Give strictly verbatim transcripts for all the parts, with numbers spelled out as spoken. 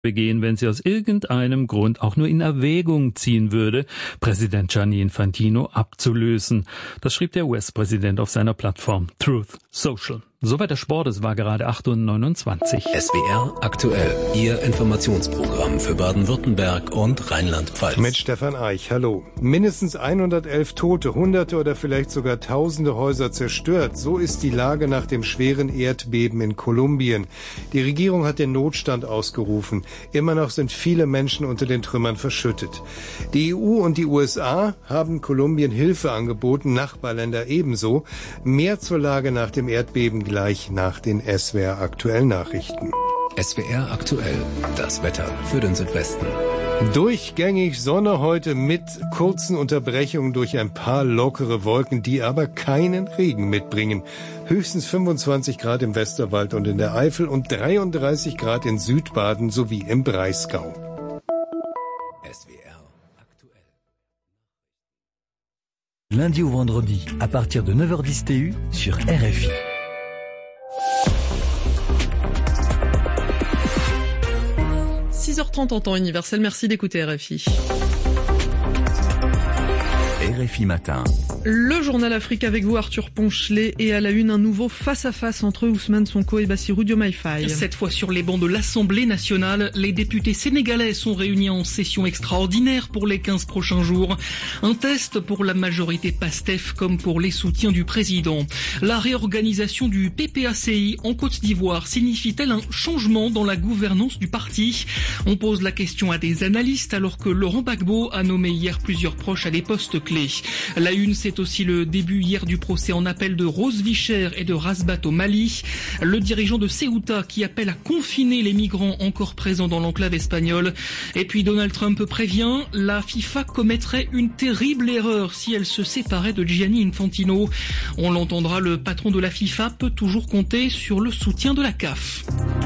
begehen, wenn sie aus irgendeinem Grund auch nur in Erwägung ziehen würde, Präsident Gianni Infantino abzulösen. Das schrieb der U S-Präsident auf seiner Plattform Truth Social. Soweit der Sport, es war gerade acht Uhr neunundzwanzig. S W R aktuell, Ihr Informationsprogramm für Baden-Württemberg und Rheinland-Pfalz. Mit Stefan Eich, hallo. Mindestens hundertelf Tote, Hunderte oder vielleicht sogar Tausende Häuser zerstört. So ist die Lage nach dem schweren Erdbeben in Kolumbien. Die Regierung hat den Notstand ausgerufen. Immer noch sind viele Menschen unter den Trümmern verschüttet. Die E U und die U S A haben Kolumbien Hilfe angeboten, Nachbarländer ebenso. Mehr zur Lage nach dem Erdbeben gleich nach den S W R aktuellen Nachrichten. S W R aktuell, das Wetter für den Südwesten. Durchgängig Sonne heute mit kurzen Unterbrechungen durch ein paar lockere Wolken, die aber keinen Regen mitbringen. Höchstens fünfundzwanzig Grad im Westerwald und in der Eifel und dreiunddreißig Grad in Südbaden sowie im Breisgau. S W R aktuell. Lundi au vendredi, à partir de neuf heures dix T U sur R F I. six heures trente en temps universel, merci d'écouter R F I. R F I Matin. Le journal Afrique avec vous, Arthur Ponchelet, et à la une, un nouveau face-à-face entre Ousmane Sonko et Bassirou Diomaye Faye. Cette fois sur les bancs de l'Assemblée nationale, les députés sénégalais sont réunis en session extraordinaire pour les quinze prochains jours. Un test pour la majorité PASTEF comme pour les soutiens du président. La réorganisation du P P A C I en Côte d'Ivoire signifie-t-elle un changement dans la gouvernance du parti? On pose la question à des analystes alors que Laurent Gbagbo a nommé hier plusieurs proches à des postes clés. La une, c'est aussi le début hier du procès en appel de Rose Vicher et de Rasbat au Mali. Le dirigeant de Ceuta qui appelle à confiner les migrants encore présents dans l'enclave espagnole. Et puis Donald Trump prévient, la FIFA commettrait une terrible erreur si elle se séparait de Gianni Infantino. On l'entendra, le patron de la FIFA peut toujours compter sur le soutien de la C A F.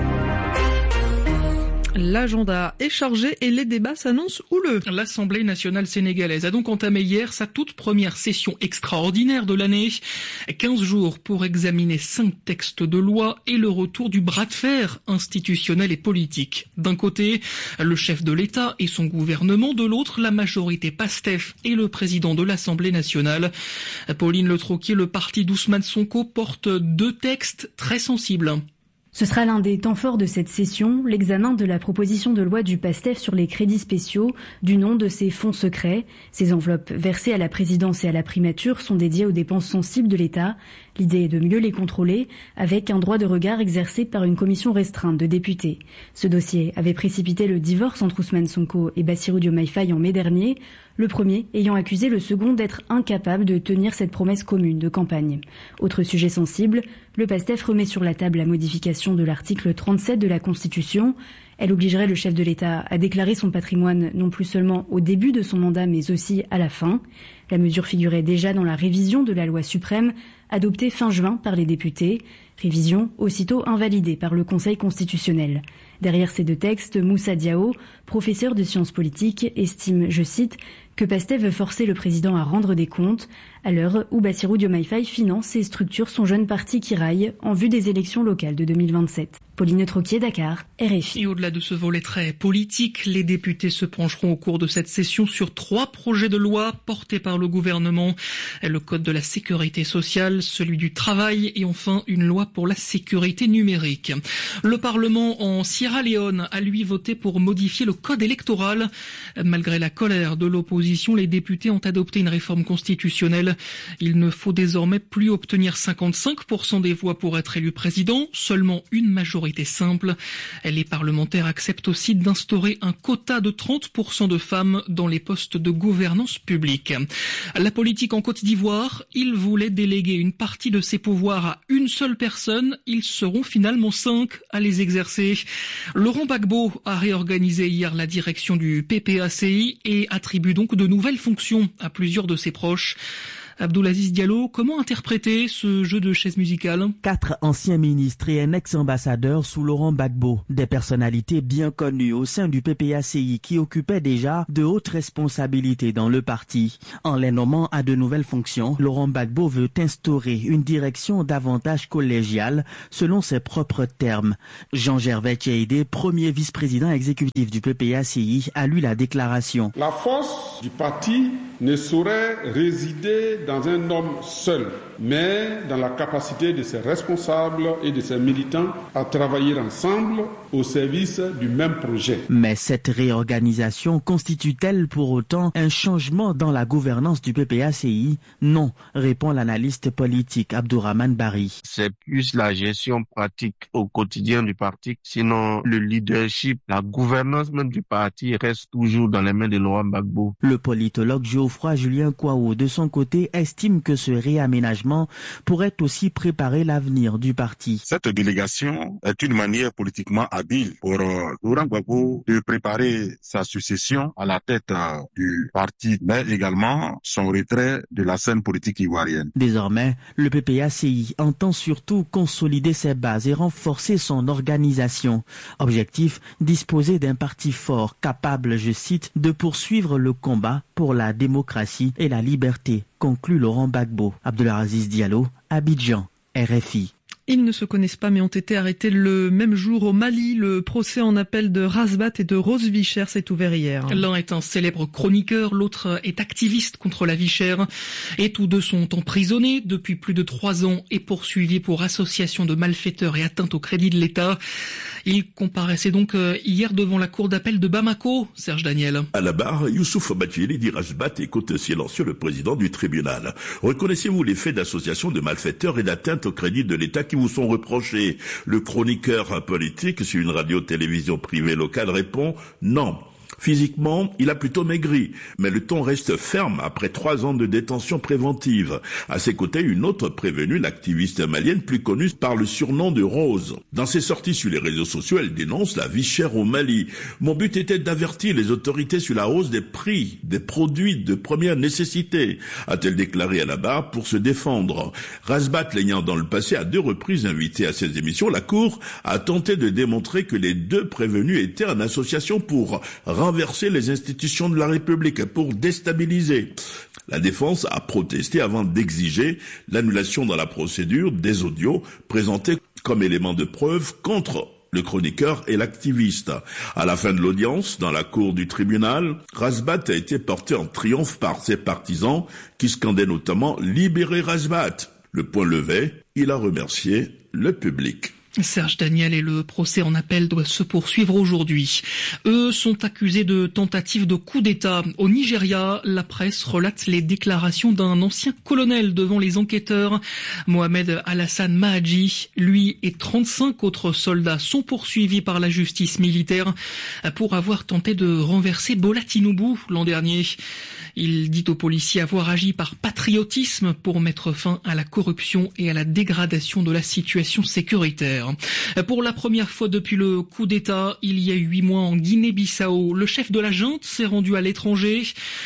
L'agenda est chargé et les débats s'annoncent houleux. L'Assemblée nationale sénégalaise a donc entamé hier sa toute première session extraordinaire de l'année. quinze jours pour examiner cinq textes de loi et le retour du bras de fer institutionnel et politique. D'un côté, le chef de l'État et son gouvernement, de l'autre, la majorité PASTEF et le président de l'Assemblée nationale. Pauline Le Troquier, le parti d'Ousmane Sonko, porte deux textes très sensibles. Ce sera l'un des temps forts de cette session, l'examen de la proposition de loi du PASTEF sur les crédits spéciaux, du nom de ces fonds secrets. Ces enveloppes versées à la présidence et à la primature sont dédiées aux dépenses sensibles de l'État. L'idée est de mieux les contrôler, avec un droit de regard exercé par une commission restreinte de députés. Ce dossier avait précipité le divorce entre Ousmane Sonko et Bassirou Diomaye Faye en mai dernier, le premier ayant accusé le second d'être incapable de tenir cette promesse commune de campagne. Autre sujet sensible, le PASTEF remet sur la table la modification de l'article trente-sept de la Constitution. Elle obligerait le chef de l'État à déclarer son patrimoine non plus seulement au début de son mandat mais aussi à la fin. La mesure figurait déjà dans la révision de la loi suprême adoptée fin juin par les députés, révision aussitôt invalidée par le Conseil constitutionnel. Derrière ces deux textes, Moussa Diao, professeur de sciences politiques, estime, je cite, que PASTEF veut forcer le président à rendre des comptes à l'heure où Bassirou Diomaye Faye finance et structure son jeune parti qui raille en vue des élections locales de deux mille vingt-sept. Pauline Troquier, Dakar, R F I. Et au-delà de ce volet très politique, les députés se pencheront au cours de cette session sur trois projets de loi portés par le gouvernement. Le code de la sécurité sociale, celui du travail et enfin une loi pour la sécurité numérique. Le Parlement en Sierra Leone a lui voté pour modifier le code électoral. Malgré la colère de l'opposition, les députés ont adopté une réforme constitutionnelle. Il ne faut désormais plus obtenir cinquante-cinq pour cent des voix pour être élu président, seulement une majorité simple. Les parlementaires acceptent aussi d'instaurer un quota de trente pour cent de femmes dans les postes de gouvernance publique. La politique en Côte d'Ivoire, ils voulaient déléguer une partie de ses pouvoirs à une seule personne. Ils seront finalement cinq à les exercer. Laurent Gbagbo a réorganisé hier la direction du P P A C I et attribue donc de nouvelles fonctions à plusieurs de ses proches. Abdoulaziz Diallo, comment interpréter ce jeu de chaises musicales? Quatre anciens ministres et un ex-ambassadeur sous Laurent Gbagbo, des personnalités bien connues au sein du P P A C I qui occupaient déjà de hautes responsabilités dans le parti. En les nommant à de nouvelles fonctions, Laurent Gbagbo veut instaurer une direction davantage collégiale selon ses propres termes. Jean-Gervais Tcheidé, premier vice-président exécutif du P P A C I, a lu la déclaration. La force du parti ne saurait résider dans un homme seul, mais dans la capacité de ses responsables et de ses militants à travailler ensemble au service du même projet. Mais cette réorganisation constitue-t-elle pour autant un changement dans la gouvernance du P P A C I? Non, répond l'analyste politique Abdourahmane Bari. C'est plus la gestion pratique au quotidien du parti, sinon le leadership, la gouvernance même du parti reste toujours dans les mains de Laurent Gbagbo. Le politologue Geoffroy Julien Kouao, de son côté, estime que ce réaménagement pourrait aussi préparer l'avenir du parti. Cette délégation est une manière politiquement habile pour euh, Laurent Gbagbo de préparer sa succession à la tête euh, du parti, mais également son retrait de la scène politique ivoirienne. Désormais, le P P A C I entend surtout consolider ses bases et renforcer son organisation. Objectif, disposer d'un parti fort, capable, je cite, de poursuivre le combat pour la démocratie et la liberté, conclut Laurent Gbagbo. Abdoulaziz Diallo, Abidjan, R F I. Ils ne se connaissent pas mais ont été arrêtés le même jour au Mali. Le procès en appel de Razbat et de Rose Vichère s'est ouvert hier. L'un est un célèbre chroniqueur, l'autre est activiste contre la vie chère. Et tous deux sont emprisonnés depuis plus de trois ans et poursuivis pour association de malfaiteurs et atteinte au crédit de l'État. Ils comparaissaient donc hier devant la cour d'appel de Bamako, Serge Daniel. À la barre, Youssouf Badjili dit Razbat écoute silencieux le président du tribunal. Reconnaissez-vous les faits d'association de malfaiteurs et d'atteinte au crédit de l'État qui vous sont reprochés? Le chroniqueur politique sur une radio-télévision privée locale répond non. Physiquement, il a plutôt maigri, mais le ton reste ferme après trois ans de détention préventive. À ses côtés, une autre prévenue, l'activiste malienne plus connue par le surnom de Rose. Dans ses sorties sur les réseaux sociaux, elle dénonce la vie chère au Mali. Mon but était d'avertir les autorités sur la hausse des prix des produits de première nécessité, a-t-elle déclaré à la barre pour se défendre. Razbat l'ayant dans le passé à deux reprises invité à ses émissions, la Cour a tenté de démontrer que les deux prévenus étaient en association pour renverser les institutions de la République, pour déstabiliser. La défense a protesté avant d'exiger l'annulation dans la procédure des audios présentés comme éléments de preuve contre le chroniqueur et l'activiste. À la fin de l'audience, dans la cour du tribunal, Razbat a été porté en triomphe par ses partisans qui scandaient notamment « Libérez Razbat ». Le point levé, il a remercié le public. Serge Daniel et le procès en appel doit se poursuivre aujourd'hui. Eux sont accusés de tentative de coup d'État. Au Nigeria, la presse relate les déclarations d'un ancien colonel devant les enquêteurs. Mohamed Alassane Mahadji, lui et trente-cinq autres soldats sont poursuivis par la justice militaire pour avoir tenté de renverser Bola Tinubu l'an dernier. Il dit aux policiers avoir agi par patriotisme pour mettre fin à la corruption et à la dégradation de la situation sécuritaire. Pour la première fois depuis le coup d'État, il y a huit mois en Guinée-Bissau, le chef de la junte s'est rendu à l'étranger.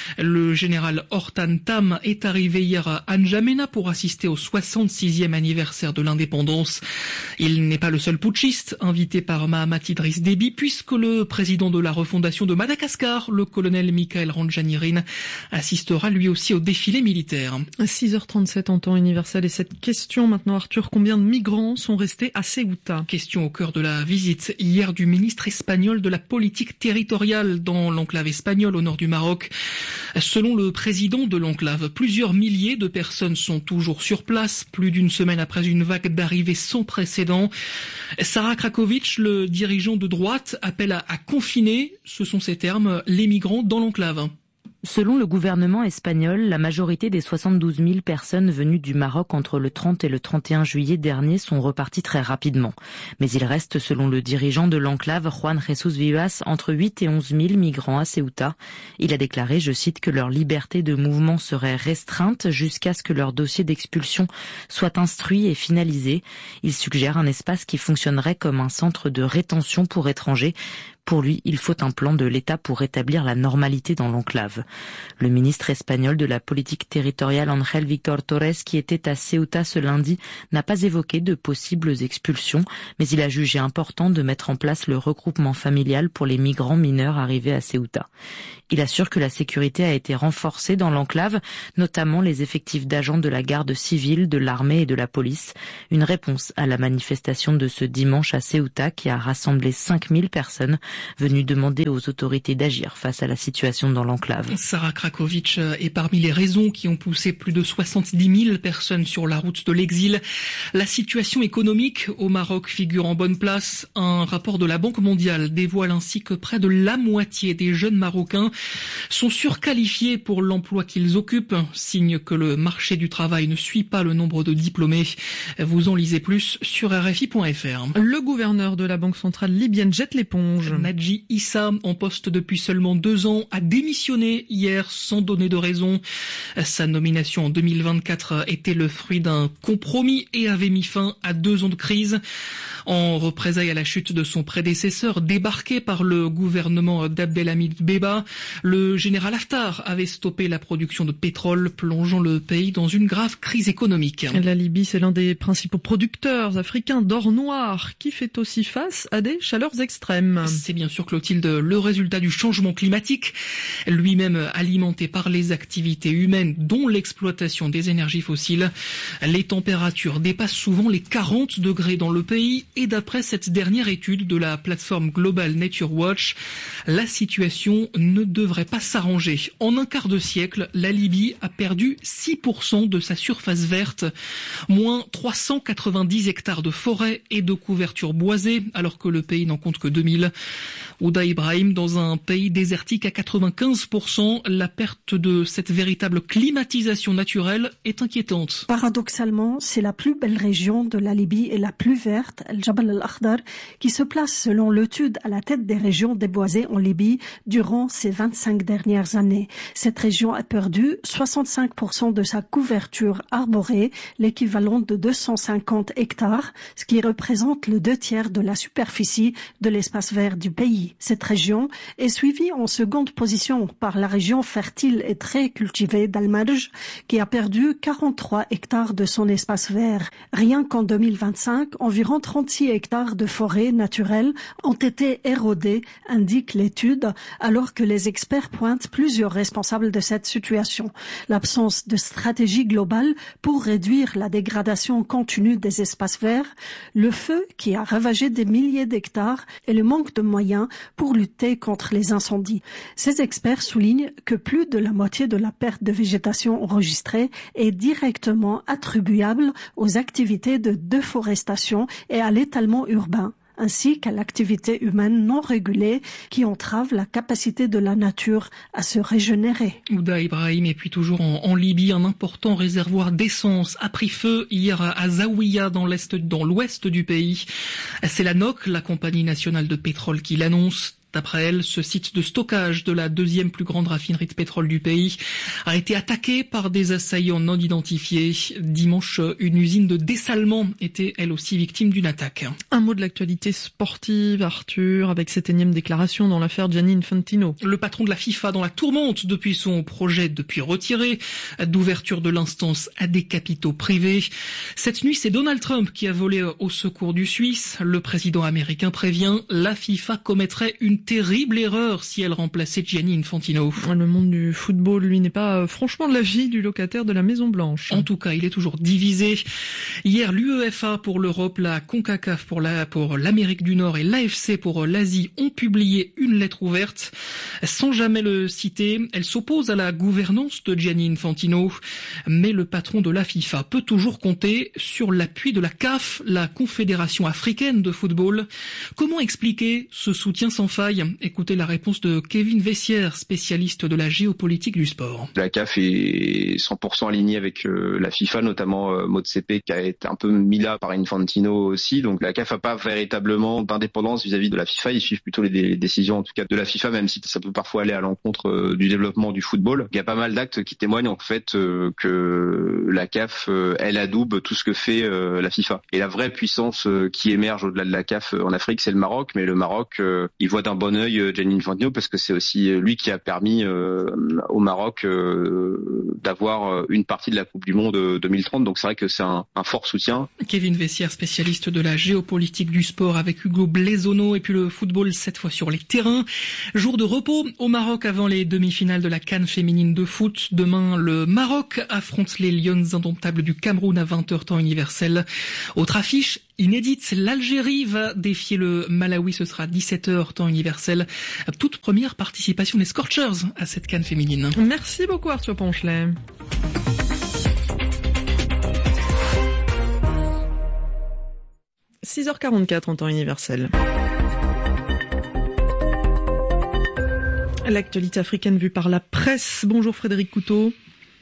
Le général Hortan Tam est arrivé hier à N'Djamena pour assister au soixante-sixième anniversaire de l'indépendance. Il n'est pas le seul putschiste invité par Mahamat Idriss Déby, puisque le président de la refondation de Madagascar, le colonel Michael Randjanirin, assistera lui aussi au défilé militaire. six heures trente-sept en temps universel et cette question maintenant, Arthur, combien de migrants sont restés à Ceuta? Question au cœur de la visite hier du ministre espagnol de la politique territoriale dans l'enclave espagnole au nord du Maroc. Selon le président de l'enclave, plusieurs milliers de personnes sont toujours sur place, plus d'une semaine après une vague d'arrivées sans précédent. Sarah Krakovic, le dirigeant de droite, appelle à, à confiner, ce sont ses termes, les migrants dans l'enclave. Selon le gouvernement espagnol, la majorité des soixante-douze mille personnes venues du Maroc entre le trente et le trente et un juillet dernier sont reparties très rapidement. Mais il reste, selon le dirigeant de l'enclave, Juan Jesus Vivas, entre huit et onze mille migrants à Ceuta. Il a déclaré, je cite, que leur liberté de mouvement serait restreinte jusqu'à ce que leur dossier d'expulsion soit instruit et finalisé. Il suggère un espace qui fonctionnerait comme un centre de rétention pour étrangers. Pour lui, il faut un plan de l'État pour rétablir la normalité dans l'enclave. Le ministre espagnol de la politique territoriale Ángel Víctor Torres, qui était à Ceuta ce lundi, n'a pas évoqué de possibles expulsions, mais il a jugé important de mettre en place le regroupement familial pour les migrants mineurs arrivés à Ceuta. Il assure que la sécurité a été renforcée dans l'enclave, notamment les effectifs d'agents de la garde civile, de l'armée et de la police. Une réponse à la manifestation de ce dimanche à Ceuta qui a rassemblé cinq mille personnes venues demander aux autorités d'agir face à la situation dans l'enclave. Sarah Krakovic est parmi les raisons qui ont poussé plus de soixante-dix mille personnes sur la route de l'exil. La situation économique au Maroc figure en bonne place. Un rapport de la Banque mondiale dévoile ainsi que près de la moitié des jeunes Marocains sont surqualifiés pour l'emploi qu'ils occupent, signe que le marché du travail ne suit pas le nombre de diplômés. Vous en lisez plus sur R F I point F R. Le gouverneur de la Banque centrale libyenne jette l'éponge. Nadji Issa, en poste depuis seulement deux ans, a démissionné hier sans donner de raison. Sa nomination en deux mille vingt-quatre était le fruit d'un compromis et avait mis fin à deux ans de crise. En représailles à la chute de son prédécesseur, débarqué par le gouvernement d'Abdelhamid Beba, le général Haftar avait stoppé la production de pétrole, plongeant le pays dans une grave crise économique. La Libye, c'est l'un des principaux producteurs africains d'or noir, qui fait aussi face à des chaleurs extrêmes. C'est bien sûr, Clotilde, le résultat du changement climatique, lui-même alimenté par les activités humaines, dont l'exploitation des énergies fossiles. Les températures dépassent souvent les quarante degrés dans le pays. Et d'après cette dernière étude de la plateforme Global Nature Watch, la situation ne devrait pas s'arranger. En un quart de siècle, la Libye a perdu six pour cent de sa surface verte, moins trois cent quatre-vingt-dix hectares de forêt et de couverture boisée, alors que le pays n'en compte que deux mille. Ouda Ibrahim, dans un pays désertique à quatre-vingt-quinze pour cent, la perte de cette véritable climatisation naturelle est inquiétante. Paradoxalement, c'est la plus belle région de la Libye et la plus verte, El Jabal al-Akhdar, qui se place selon l'étude à la tête des régions déboisées en Libye durant ces vingt-cinq dernières années. Cette région a perdu soixante-cinq pour cent de sa couverture arborée, l'équivalent de deux cent cinquante hectares, ce qui représente le deux tiers de la superficie de l'espace vert du pays. Cette région est suivie en seconde position par la région fertile et très cultivée d'Al-Marj, qui a perdu quarante-trois hectares de son espace vert. Rien qu'en deux mille vingt-cinq, environ trente-six hectares de forêt naturelle ont été érodés, indique l'étude, alors que les experts pointent plusieurs responsables de cette situation. L'absence de stratégie globale pour réduire la dégradation continue des espaces verts, le feu qui a ravagé des milliers d'hectares et le manque de moyens pour lutter contre les incendies. Ces experts soulignent que plus de la moitié de la perte de végétation enregistrée est directement attribuable aux activités de déforestation et à l'étalement urbain, ainsi qu'à l'activité humaine non régulée qui entrave la capacité de la nature à se régénérer. Ouda Ibrahim, et puis toujours en, en Libye, un important réservoir d'essence a pris feu hier à Zawiya, dans l'est, dans l'ouest du pays. C'est la N O C, la compagnie nationale de pétrole, qui l'annonce. D'après elle, ce site de stockage de la deuxième plus grande raffinerie de pétrole du pays a été attaqué par des assaillants non identifiés. Dimanche, une usine de dessalement était elle aussi victime d'une attaque. Un mot de l'actualité sportive, Arthur, avec cette énième déclaration dans l'affaire Gianni Infantino. Le patron de la FIFA dans la tourmente depuis son projet depuis retiré d'ouverture de l'instance à des capitaux privés. Cette nuit, c'est Donald Trump qui a volé au secours du Suisse. Le président américain prévient, la FIFA commettrait une terrible erreur si elle remplaçait Gianni Infantino. Le monde du football, lui, n'est pas franchement de l'avis du locataire de la Maison Blanche. En tout cas, il est toujours divisé. Hier, l'UEFA pour l'Europe, la CONCACAF pour la pour l'Amérique du Nord et l'A F C pour l'Asie ont publié une lettre ouverte. Sans jamais le citer, elle s'oppose à la gouvernance de Gianni Infantino. Mais le patron de la FIFA peut toujours compter sur l'appui de la C A F, la Confédération africaine de football. Comment expliquer ce soutien sans faille? Écoutez la réponse de Kevin Vessière, spécialiste de la géopolitique du sport. La C A F est cent pour cent alignée avec euh, la FIFA, notamment euh, MotSepe qui a été un peu mis là par Infantino aussi. Donc la C A F n'a pas véritablement d'indépendance vis-à-vis de la FIFA. Ils suivent plutôt les, les décisions en tout cas de la FIFA, même si ça peut parfois aller à l'encontre euh, du développement du football. Il y a pas mal d'actes qui témoignent en fait euh, que la C A F, euh, elle adoube tout ce que fait euh, la FIFA. Et la vraie puissance euh, qui émerge au-delà de la C A F en Afrique, c'est le Maroc. Mais le Maroc, euh, il voit d'un bon œil Gianni Infantino parce que c'est aussi lui qui a permis euh, au Maroc euh, d'avoir une partie de la Coupe du Monde deux mille trente. Donc c'est vrai que c'est un, un fort soutien. Kevin Vessière, spécialiste de la géopolitique du sport avec Hugo Blaisono et puis le football cette fois sur les terrains. Jour de repos au Maroc avant les demi-finales de la CAN féminine de foot. Demain, le Maroc affronte les Lions indomptables du Cameroun à vingt heures temps universel. Autre affiche inédite, l'Algérie va défier le Malawi, ce sera dix-sept heures temps universel. Toute première participation des Scorchers à cette CAN féminine. Merci beaucoup Arthur Ponchelet. six heures quarante-quatre en temps universel. L'actualité africaine vue par la presse. Bonjour Frédéric Couteau.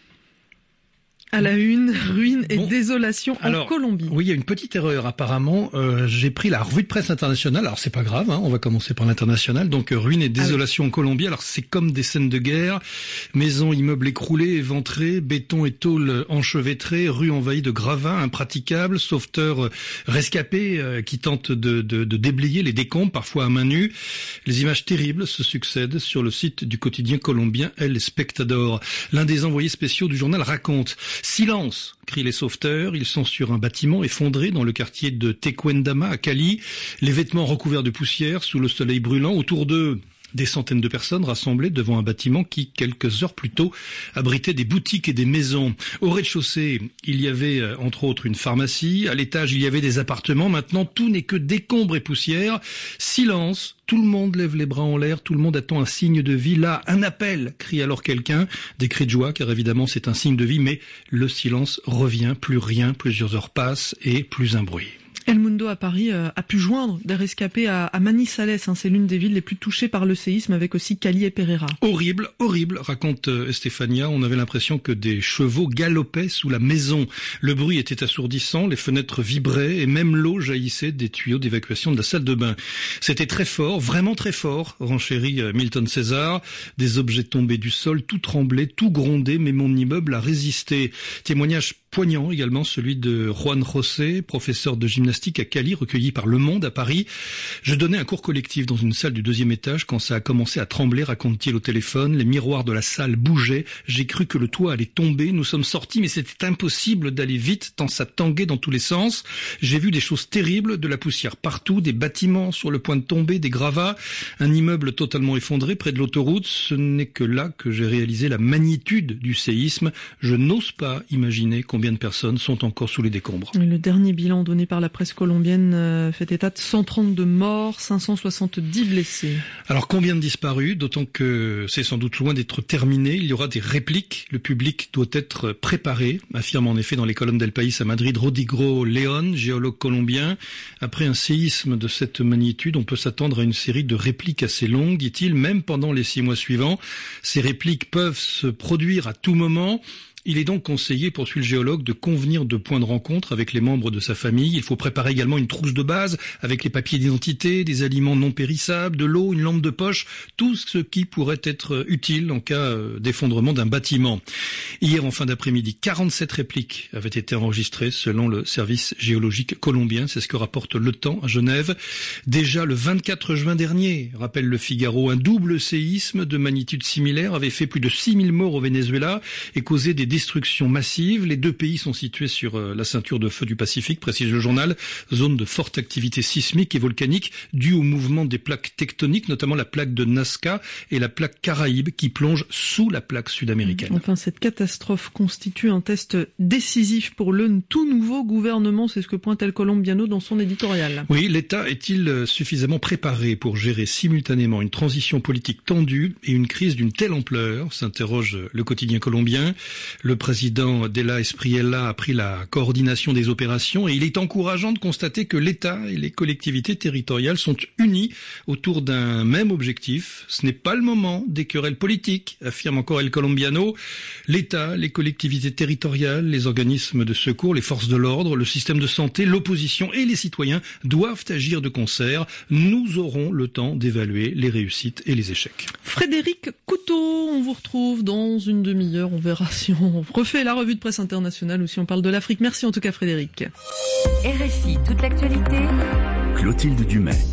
À la une, ruine et bon, désolation en alors, Colombie. Oui, il y a une petite erreur apparemment. Euh, j'ai pris la revue de presse internationale. Alors c'est pas grave, hein, on va commencer par l'international. Donc euh, ruine et désolation ah oui. en Colombie. Alors c'est comme des scènes de guerre. Maisons, immeubles écroulés, éventrés, béton et tôle enchevêtrés, rues envahies de gravats impraticables, sauveteurs euh, rescapés euh, qui tentent de, de, de déblayer les décombres, parfois à main nue. Les images terribles se succèdent sur le site du quotidien colombien El Espectador. L'un des envoyés spéciaux du journal raconte: silence, crient les sauveteurs, ils sont sur un bâtiment effondré dans le quartier de Tequendama à Cali, les vêtements recouverts de poussière sous le soleil brûlant, autour d'eux des centaines de personnes rassemblées devant un bâtiment qui, quelques heures plus tôt, abritait des boutiques et des maisons. Au rez-de-chaussée, il y avait, entre autres, une pharmacie. À l'étage, il y avait des appartements. Maintenant, tout n'est que décombres et poussière. Silence. Tout le monde lève les bras en l'air. Tout le monde attend un signe de vie. Là, un appel, crie alors quelqu'un. Des cris de joie, car évidemment, c'est un signe de vie. Mais le silence revient. Plus rien. Plusieurs heures passent et plus un bruit. El Mundo à Paris euh, a pu joindre des rescapés à, à Manizales, hein, c'est l'une des villes les plus touchées par le séisme, avec aussi Cali et Pereira. Horrible, horrible, raconte euh, Estefania. On avait l'impression que des chevaux galopaient sous la maison. Le bruit était assourdissant, les fenêtres vibraient et même l'eau jaillissait des tuyaux d'évacuation de la salle de bain. C'était très fort, vraiment très fort, renchérit euh, Milton César. Des objets tombés du sol, tout tremblait, tout grondait, mais mon immeuble a résisté. Témoignage poignant également, celui de Juan José, professeur de gymnastique à Cali, recueilli par Le Monde à Paris. Je donnais un cours collectif dans une salle du deuxième étage quand ça a commencé à trembler, raconte-t-il au téléphone. Les miroirs de la salle bougeaient. J'ai cru que le toit allait tomber. Nous sommes sortis, mais c'était impossible d'aller vite tant ça tanguait dans tous les sens. J'ai vu des choses terribles, de la poussière partout, des bâtiments sur le point de tomber, des gravats, un immeuble totalement effondré près de l'autoroute. Ce n'est que là que j'ai réalisé la magnitude du séisme. Je n'ose pas imaginer combien de personnes sont encore sous les décombres. Le dernier bilan donné par la presse colombienne euh, fait état de cent trente-deux morts, cinq cent soixante-dix blessés. Alors combien de disparus? D'autant que c'est sans doute loin d'être terminé. Il y aura des répliques. Le public doit être préparé, affirme en effet dans les colonnes d'El País à Madrid Rodrigo León, géologue colombien. Après un séisme de cette magnitude, on peut s'attendre à une série de répliques assez longues, dit-il, même pendant les six mois suivants. Ces répliques peuvent se produire à tout moment. Il est donc conseillé, poursuit le géologue, de convenir de points de rencontre avec les membres de sa famille. Il faut préparer également une trousse de base avec les papiers d'identité, des aliments non périssables, de l'eau, une lampe de poche, tout ce qui pourrait être utile en cas d'effondrement d'un bâtiment. Hier, en fin d'après-midi, quarante-sept répliques avaient été enregistrées selon le service géologique colombien. C'est ce que rapporte Le Temps à Genève. Déjà le vingt-quatre juin dernier, rappelle le Figaro, un double séisme de magnitude similaire avait fait plus de six mille morts au Venezuela et causé des destruction massive. Les deux pays sont situés sur la ceinture de feu du Pacifique, précise le journal, zone de forte activité sismique et volcanique due au mouvement des plaques tectoniques, notamment la plaque de Nazca et la plaque Caraïbe qui plonge sous la plaque sud-américaine. Enfin, cette catastrophe constitue un test décisif pour le tout nouveau gouvernement, c'est ce que pointe El Colombiano dans son éditorial. Oui, l'État est-il suffisamment préparé pour gérer simultanément une transition politique tendue et une crise d'une telle ampleur, s'interroge le quotidien colombien. Le président Della Espriella a pris la coordination des opérations et il est encourageant de constater que l'État et les collectivités territoriales sont unis autour d'un même objectif. Ce n'est pas le moment des querelles politiques, affirme encore El Colombiano. L'État, les collectivités territoriales, les organismes de secours, les forces de l'ordre, le système de santé, l'opposition et les citoyens doivent agir de concert. Nous aurons le temps d'évaluer les réussites et les échecs. Frédéric Couteau, on vous retrouve dans une demi-heure. On verra si on refait la revue de presse internationale ou si on parle de l'Afrique. Merci en tout cas Frédéric. R F I, toute l'actualité. Clotilde Dumais.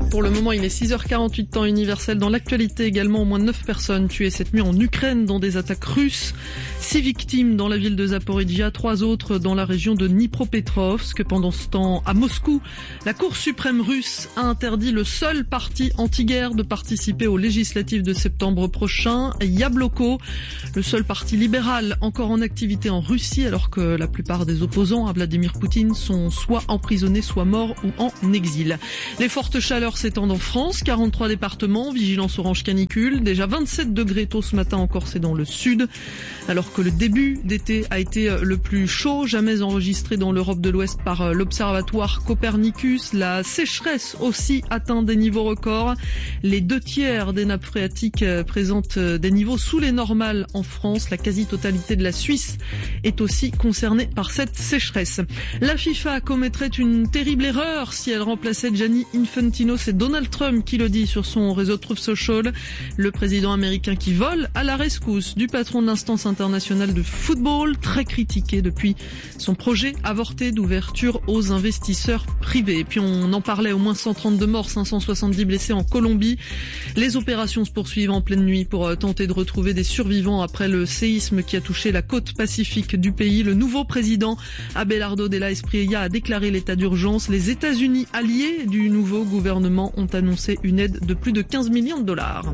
Pour le moment, il est six heures quarante-huit temps universel. Dans l'actualité également, au moins neuf personnes tuées cette nuit en Ukraine dans des attaques russes. Six victimes dans la ville de Zaporizhia, trois autres dans la région de Dnipropetrovsk. Pendant ce temps, à Moscou, la Cour suprême russe a interdit le seul parti anti-guerre de participer aux législatives de septembre prochain, Yabloko, le seul parti libéral encore en activité en Russie, alors que la plupart des opposants à Vladimir Poutine sont soit emprisonnés, soit morts ou en exil. Les fortes chaleurs s'étendent en France, quarante-trois départements, vigilance orange canicule, déjà vingt-sept degrés tôt ce matin en Corse et dans le sud, alors que le début d'été a été le plus chaud jamais enregistré dans l'Europe de l'Ouest par l'Observatoire Copernicus. La sécheresse aussi atteint des niveaux records. Les deux tiers des nappes phréatiques présentent des niveaux sous les normales en France. La quasi-totalité de la Suisse est aussi concernée par cette sécheresse. La FIFA commettrait une terrible erreur si elle remplaçait Gianni Infantino. C'est Donald Trump qui le dit sur son réseau Truth Social. Le président américain qui vole à la rescousse du patron de l'instance internationale de football, très critiqué depuis son projet avorté d'ouverture aux investisseurs privés. Et puis on en parlait, au moins cent trente-deux morts, cinq cent soixante-dix blessés en Colombie. Les opérations se poursuivent en pleine nuit pour tenter de retrouver des survivants après le séisme qui a touché la côte pacifique du pays. Le nouveau président Abelardo de la Espriella a déclaré l'état d'urgence. Les États-Unis, alliés du nouveau gouvernement, ont annoncé une aide de plus de quinze millions de dollars.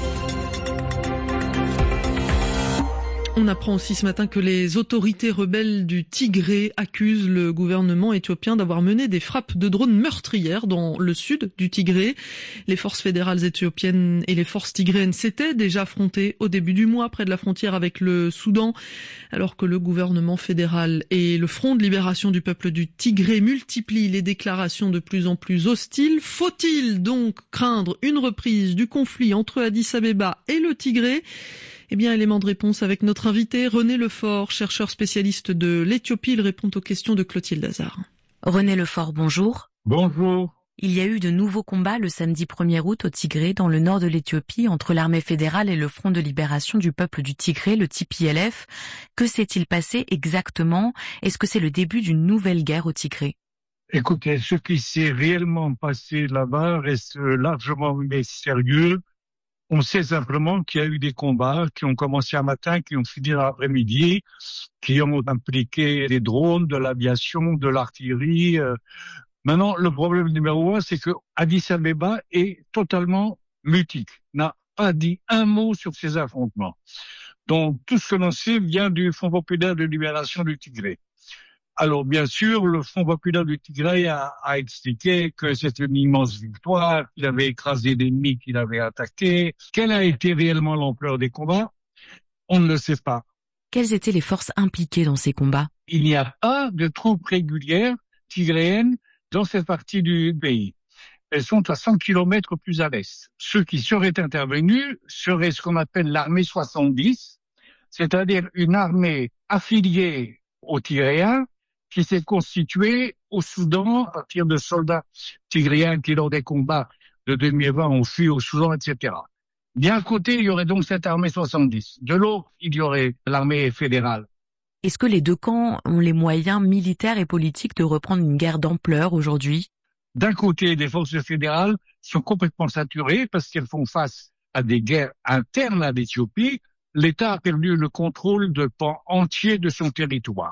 On apprend aussi ce matin que les autorités rebelles du Tigré accusent le gouvernement éthiopien d'avoir mené des frappes de drones meurtrières dans le sud du Tigré. Les forces fédérales éthiopiennes et les forces tigréennes s'étaient déjà affrontées au début du mois près de la frontière avec le Soudan, alors que le gouvernement fédéral et le Front de libération du peuple du Tigré multiplient les déclarations de plus en plus hostiles. Faut-il donc craindre une reprise du conflit entre Addis Abeba et le Tigré ? Eh bien, élément de réponse avec notre invité, René Lefort, chercheur spécialiste de l'Éthiopie. Il répond aux questions de Clotilde Hazard. René Lefort, bonjour. Bonjour. Il y a eu de nouveaux combats le samedi premier août au Tigré, dans le nord de l'Éthiopie, entre l'armée fédérale et le Front de libération du peuple du Tigré, le T P L F. Que s'est-il passé exactement ? Est-ce que c'est le début d'une nouvelle guerre au Tigré ? Écoutez, ce qui s'est réellement passé là-bas reste largement mystérieux. On sait simplement qu'il y a eu des combats qui ont commencé un matin, qui ont fini l'après-midi, qui ont impliqué des drones, de l'aviation, de l'artillerie. Maintenant, le problème numéro un, c'est que Addis Abeba est totalement mutique, n'a pas dit un mot sur ces affrontements. Donc, tout ce que l'on sait vient du Front populaire de libération du Tigré. Alors, bien sûr, le Front populaire du Tigré a, a expliqué que c'était une immense victoire, qu'il avait écrasé l'ennemi qu'il avait attaqué. Quelle a été réellement l'ampleur des combats ? On ne le sait pas. Quelles étaient les forces impliquées dans ces combats ? Il n'y a pas de troupes régulières tigréennes dans cette partie du pays. Elles sont à cent kilomètres plus à l'est. Ceux qui seraient intervenus seraient ce qu'on appelle l'armée soixante-dix, c'est-à-dire une armée affiliée aux Tigréens, qui s'est constitué au Soudan à partir de soldats tigréens qui, lors des combats de deux mille vingt, ont fui au Soudan, et cetera. D'un côté, il y aurait donc cette armée soixante-dix. De l'autre, il y aurait l'armée fédérale. Est-ce que les deux camps ont les moyens militaires et politiques de reprendre une guerre d'ampleur aujourd'hui ? D'un côté, les forces fédérales sont complètement saturées parce qu'elles font face à des guerres internes à l'Éthiopie. L'État a perdu le contrôle de pans entiers de son territoire,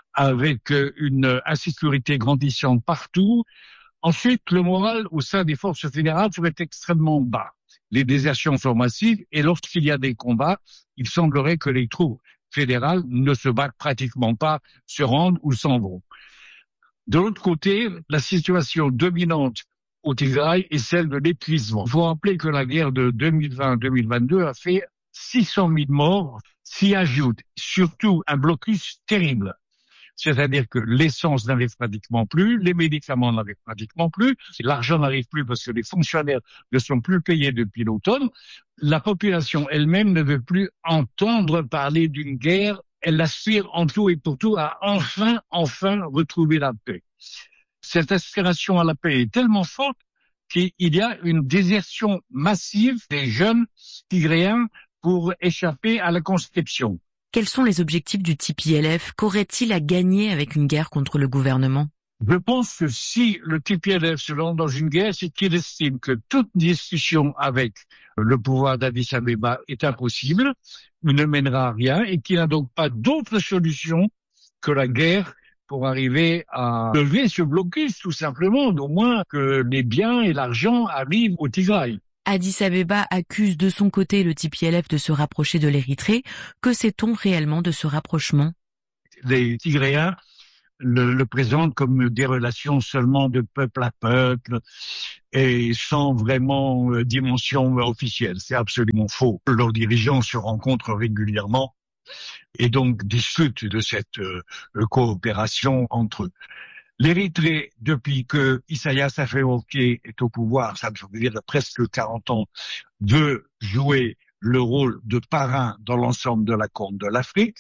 avec une insécurité grandissante partout. Ensuite, le moral au sein des forces fédérales serait extrêmement bas. Les désertions sont massives et lorsqu'il y a des combats, il semblerait que les troupes fédérales ne se battent pratiquement pas, se rendent ou s'en vont. De l'autre côté, la situation dominante au Tigray est celle de l'épuisement. Il faut rappeler que la guerre de deux mille vingt deux mille vingt-deux a fait six cent mille morts, s'y ajoute surtout un blocus terrible. C'est-à-dire que l'essence n'arrive pratiquement plus, les médicaments n'arrivent pratiquement plus, l'argent n'arrive plus parce que les fonctionnaires ne sont plus payés depuis l'automne. La population elle-même ne veut plus entendre parler d'une guerre. Elle aspire en tout et pour tout à enfin, enfin retrouver la paix. Cette aspiration à la paix est tellement forte qu'il y a une désertion massive des jeunes tigréens pour échapper à la conscription. Quels sont les objectifs du T P L F ? Qu'aurait-il à gagner avec une guerre contre le gouvernement ? Je pense que si le T P L F se lance dans une guerre, c'est qu'il estime que toute discussion avec le pouvoir d'Addis Abeba est impossible, ne mènera à rien, et qu'il n'a donc pas d'autre solution que la guerre pour arriver à lever ce blocus, tout simplement, au moins que les biens et l'argent arrivent au Tigray. Addis Abeba accuse de son côté le T P L F de se rapprocher de l'Érythrée. Que sait-on réellement de ce rapprochement? Les Tigrayens le, le présentent comme des relations seulement de peuple à peuple et sans vraiment euh, dimension officielle. C'est absolument faux. Leurs dirigeants se rencontrent régulièrement et donc discutent de cette euh, coopération entre eux. L'Érythrée, depuis que Isaias Afewerki est au pouvoir, ça veut dire presque quarante ans, veut jouer le rôle de parrain dans l'ensemble de la Corne de l'Afrique.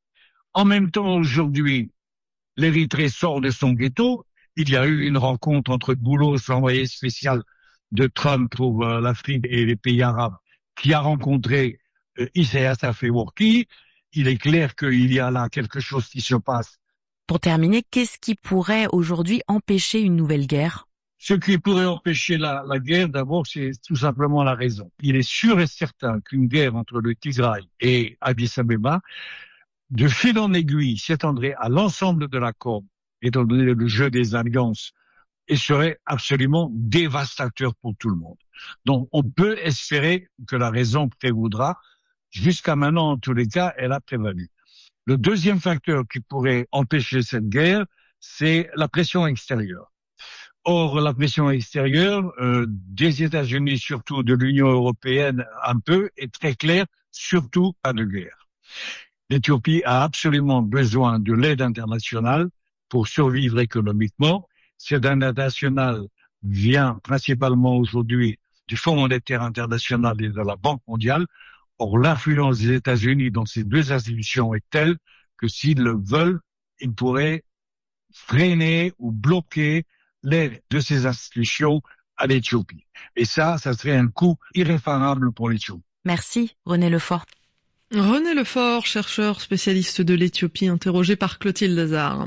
En même temps, aujourd'hui, l'Érythrée sort de son ghetto. Il y a eu une rencontre entre Boulos, l'envoyé spécial de Trump pour euh, l'Afrique et les pays arabes, qui a rencontré euh, Isaias Afewerki. Il est clair qu'il y a là quelque chose qui se passe. Pour terminer, qu'est-ce qui pourrait aujourd'hui empêcher une nouvelle guerre? Ce qui pourrait empêcher la, la guerre, d'abord, c'est tout simplement la raison. Il est sûr et certain qu'une guerre entre le Tigray et Addis Abeba, de fil en aiguille, s'étendrait à l'ensemble de la Corne, étant donné le jeu des alliances, et serait absolument dévastateur pour tout le monde. Donc, on peut espérer que la raison prévaudra. Jusqu'à maintenant, en tous les cas, elle a prévalu. Le deuxième facteur qui pourrait empêcher cette guerre, c'est la pression extérieure. Or, la pression extérieure euh, des États-Unis, surtout de l'Union européenne un peu, est très claire, surtout pas de guerre. L'Éthiopie a absolument besoin de l'aide internationale pour survivre économiquement. Cette aide internationale vient principalement aujourd'hui du Fonds monétaire international et de la Banque mondiale. Or, l'influence des États-Unis dans ces deux institutions est telle que s'ils le veulent, ils pourraient freiner ou bloquer l'aide de ces institutions à l'Éthiopie. Et ça, ça serait un coût irréparable pour l'Éthiopie. Merci, René Lefort. René Lefort, chercheur spécialiste de l'Éthiopie, interrogé par Clotilde Hazard.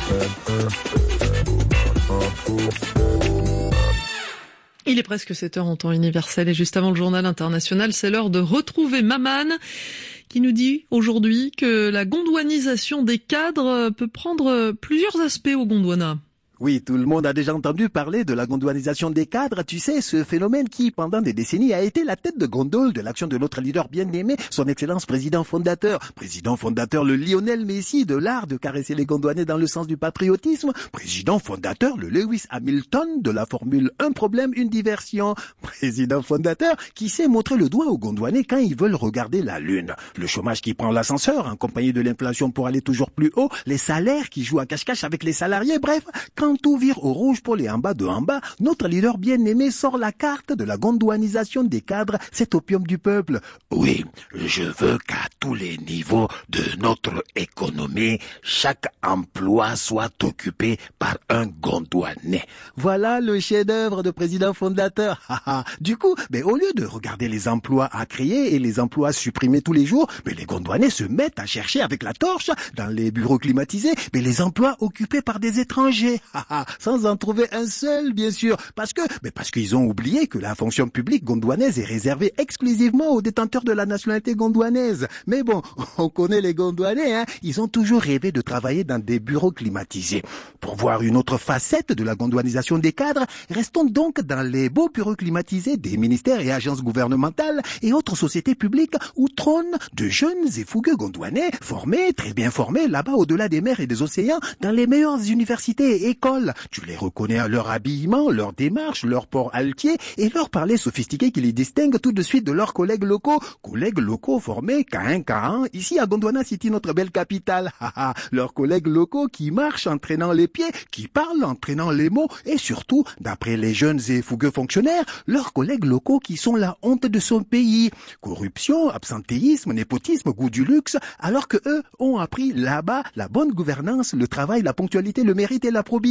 Il est presque sept heures en temps universel et juste avant le journal international, c'est l'heure de retrouver Maman qui nous dit aujourd'hui que la gondwanisation des cadres peut prendre plusieurs aspects au Gondwana. Oui, tout le monde a déjà entendu parler de la gondwanisation des cadres. Tu sais, ce phénomène qui, pendant des décennies, a été la tête de gondole de l'action de notre leader bien-aimé, son excellence président fondateur. Président fondateur, le Lionel Messi de l'art de caresser les gondwanais dans le sens du patriotisme. Président fondateur, le Lewis Hamilton de la Formule un problème, une diversion. Président fondateur qui sait montrer le doigt aux gondwanais quand ils veulent regarder la lune. Le chômage qui prend l'ascenseur, en compagnie de l'inflation pour aller toujours plus haut. Les salaires qui jouent à cache-cache avec les salariés. Bref, quand Quand tout vire au rouge pour les en bas de en bas, notre leader bien-aimé sort la carte de la gondwanisation des cadres, cet opium du peuple. Oui, je veux qu'à tous les niveaux de notre économie, chaque emploi soit occupé par un gondwanais. Voilà le chef-d'œuvre de président fondateur. Du coup, mais au lieu de regarder les emplois à créer et les emplois supprimés tous les jours, mais les gondwanais se mettent à chercher avec la torche dans les bureaux climatisés, mais les emplois occupés par des étrangers. Sans en trouver un seul, bien sûr. Parce que, mais parce qu'ils ont oublié que la fonction publique gondwanaise est réservée exclusivement aux détenteurs de la nationalité gondwanaise. Mais bon, on connaît les Gondwanais, hein. Ils ont toujours rêvé de travailler dans des bureaux climatisés. Pour voir une autre facette de la gondwanisation des cadres, restons donc dans les beaux bureaux climatisés des ministères et agences gouvernementales et autres sociétés publiques où trônent de jeunes et fougueux gondwanais formés, très bien formés, là-bas au-delà des mers et des océans, dans les meilleures universités et écoles. Tu les reconnais à leur habillement, leur démarche, leur port altier et leur parler sophistiqué qui les distingue tout de suite de leurs collègues locaux. Collègues locaux formés qu'à un qu'à un, ici à Gondwana City, notre belle capitale. Leurs collègues locaux qui marchent en traînant les pieds, qui parlent en traînant les mots et surtout, d'après les jeunes et fougueux fonctionnaires, leurs collègues locaux qui sont la honte de son pays. Corruption, absentéisme, népotisme, goût du luxe, alors que eux ont appris là-bas la bonne gouvernance, le travail, la ponctualité, le mérite et la probité.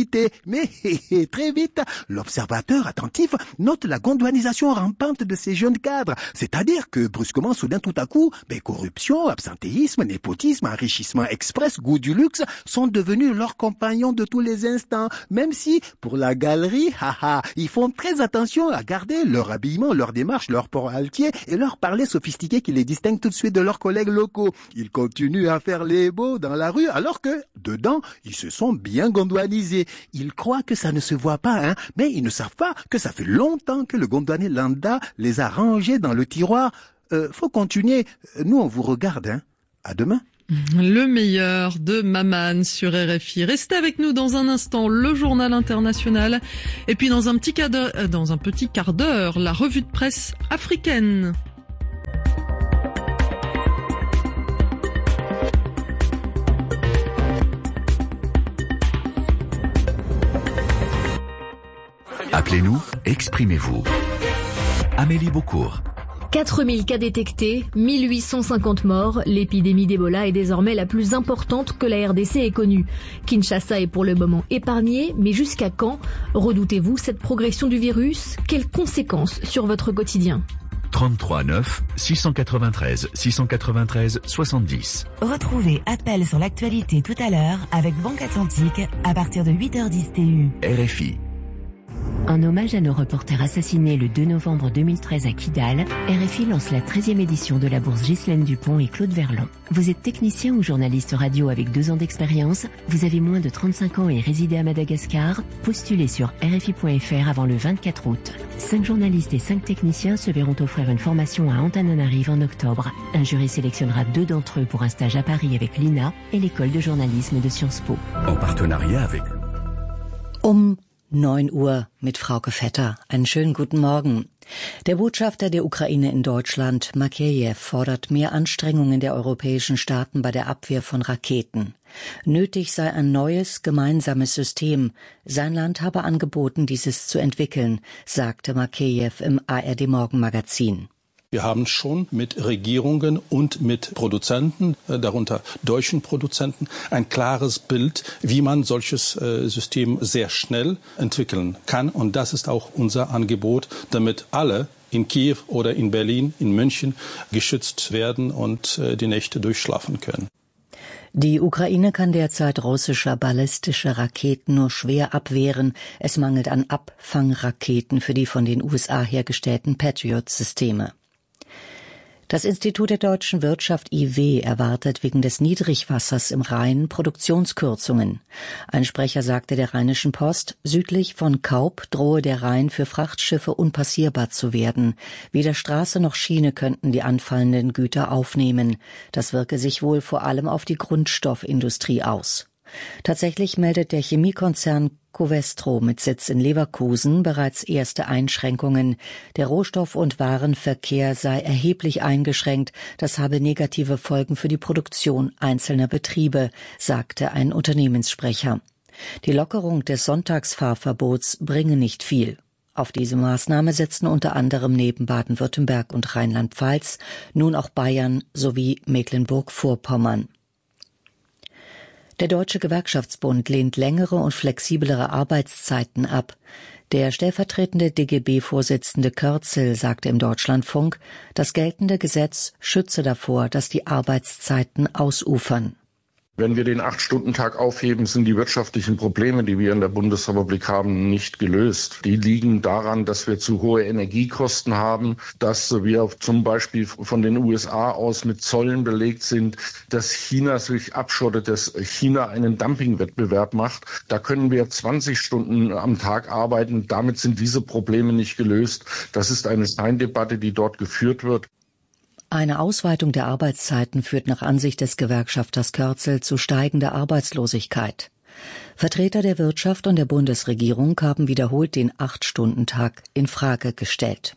difficulté. Mais très vite, l'observateur attentif note la gondouanisation rampante de ces jeunes cadres. C'est-à-dire que brusquement, soudain, tout à coup, ben, corruption, absentéisme, népotisme, enrichissement express, goût du luxe sont devenus leurs compagnons de tous les instants. Même si, pour la galerie, haha, ils font très attention à garder leur habillement, leur démarche, leur port altier et leur parler sophistiqué qui les distingue tout de suite de leurs collègues locaux. Ils continuent à faire les beaux dans la rue alors que, dedans, ils se sont bien gondouanisés. Ils croient que ça ne se voit pas, hein, mais ils ne savent pas que ça fait longtemps que le gondouanier lambda les a rangés dans le tiroir. Euh, faut continuer. Nous, on vous regarde, hein. À demain. Le meilleur de Maman sur R F I. Restez avec nous dans un instant, le journal international. Et puis dans un petit quart d'heure, dans un petit quart d'heure, la revue de presse africaine. Appelez-nous, exprimez-vous. Amélie Beaucourt. quatre mille cas détectés, mille huit cent cinquante morts. L'épidémie d'Ebola est désormais la plus importante que la R D C ait connue. Kinshasa est pour le moment épargnée, mais jusqu'à quand? Redoutez-vous cette progression du virus? Quelles conséquences sur votre quotidien? trente-trois neuf, six cent quatre-vingt-treize, six cent quatre-vingt-treize, soixante-dix. Retrouvez Appel sur l'actualité tout à l'heure avec Banque Atlantique à partir de huit heures dix T U. R F I. En hommage à nos reporters assassinés le deux novembre deux mille treize à Kidal, R F I lance la treizième édition de la bourse Ghislaine Dupont et Claude Verlon. Vous êtes technicien ou journaliste radio avec deux ans d'expérience, vous avez moins de trente-cinq ans et résidez à Madagascar, postulez sur R F I point F R avant le vingt-quatre août. Cinq journalistes et cinq techniciens se verront offrir une formation à Antananarive en octobre. Un jury sélectionnera deux d'entre eux pour un stage à Paris avec l'I N A et l'école de journalisme de Sciences Po. En partenariat avec... Um neun Uhr mit Frauke Vetter. Einen schönen guten Morgen. Der Botschafter der Ukraine in Deutschland, Makeyev, fordert mehr Anstrengungen der europäischen Staaten bei der Abwehr von Raketen. Nötig sei ein neues, gemeinsames System. Sein Land habe angeboten, dieses zu entwickeln, sagte Makeyev im A R D Morgenmagazin. Wir haben schon mit Regierungen und mit Produzenten, darunter deutschen Produzenten, ein klares Bild, wie man solches System sehr schnell entwickeln kann. Und das ist auch unser Angebot, damit alle in Kiew oder in Berlin, in München geschützt werden und die Nächte durchschlafen können. Die Ukraine kann derzeit russische ballistische Raketen nur schwer abwehren. Es mangelt an Abfangraketen für die von den U S A hergestellten Patriot-Systeme. Das Institut der deutschen Wirtschaft I W erwartet wegen des Niedrigwassers im Rhein Produktionskürzungen. Ein Sprecher sagte der Rheinischen Post, südlich von Kaub drohe der Rhein für Frachtschiffe unpassierbar zu werden. Weder Straße noch Schiene könnten die anfallenden Güter aufnehmen. Das wirke sich wohl vor allem auf die Grundstoffindustrie aus. Tatsächlich meldet der Chemiekonzern Covestro mit Sitz in Leverkusen bereits erste Einschränkungen. Der Rohstoff- und Warenverkehr sei erheblich eingeschränkt. Das habe negative Folgen für die Produktion einzelner Betriebe, sagte ein Unternehmenssprecher. Die Lockerung des Sonntagsfahrverbots bringe nicht viel. Auf diese Maßnahme setzen unter anderem neben Baden-Württemberg und Rheinland-Pfalz nun auch Bayern sowie Mecklenburg-Vorpommern. Der Deutsche Gewerkschaftsbund lehnt längere und flexiblere Arbeitszeiten ab. Der stellvertretende D G B-Vorsitzende Körzel sagte im Deutschlandfunk, das geltende Gesetz schütze davor, dass die Arbeitszeiten ausufern. Wenn wir den Acht-Stunden-Tag aufheben, sind die wirtschaftlichen Probleme, die wir in der Bundesrepublik haben, nicht gelöst. Die liegen daran, dass wir zu hohe Energiekosten haben, dass wir zum Beispiel von den U S A aus mit Zöllen belegt sind, dass China sich abschottet, dass China einen Dumpingwettbewerb macht. Da können wir zwanzig Stunden am Tag arbeiten. Damit sind diese Probleme nicht gelöst. Das ist eine Scheindebatte, die dort geführt wird. Eine Ausweitung der Arbeitszeiten führt nach Ansicht des Gewerkschafters Körzel zu steigender Arbeitslosigkeit. Vertreter der Wirtschaft und der Bundesregierung haben wiederholt den Acht-Stunden-Tag in Frage gestellt.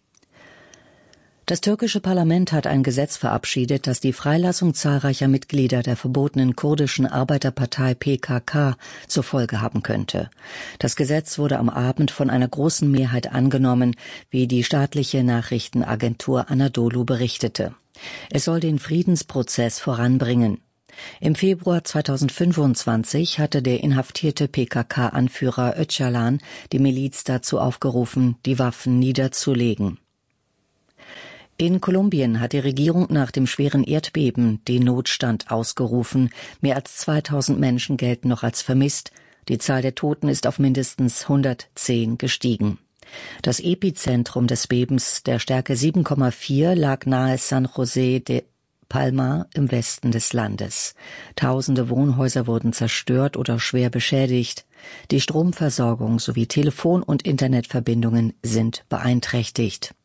Das türkische Parlament hat ein Gesetz verabschiedet, das die Freilassung zahlreicher Mitglieder der verbotenen kurdischen Arbeiterpartei P K K zur Folge haben könnte. Das Gesetz wurde am Abend von einer großen Mehrheit angenommen, wie die staatliche Nachrichtenagentur Anadolu berichtete. Es soll den Friedensprozess voranbringen. Im Februar zweitausendfünfundzwanzig hatte der inhaftierte P K K-Anführer Öcalan die Miliz dazu aufgerufen, die Waffen niederzulegen. In Kolumbien hat die Regierung nach dem schweren Erdbeben den Notstand ausgerufen. Mehr als zweitausend Menschen gelten noch als vermisst. Die Zahl der Toten ist auf mindestens hundertzehn gestiegen. Das Epizentrum des Bebens der Stärke sieben Komma vier lag nahe San José de Palma im Westen des Landes. Tausende Wohnhäuser wurden zerstört oder schwer beschädigt. Die Stromversorgung sowie Telefon- und Internetverbindungen sind beeinträchtigt.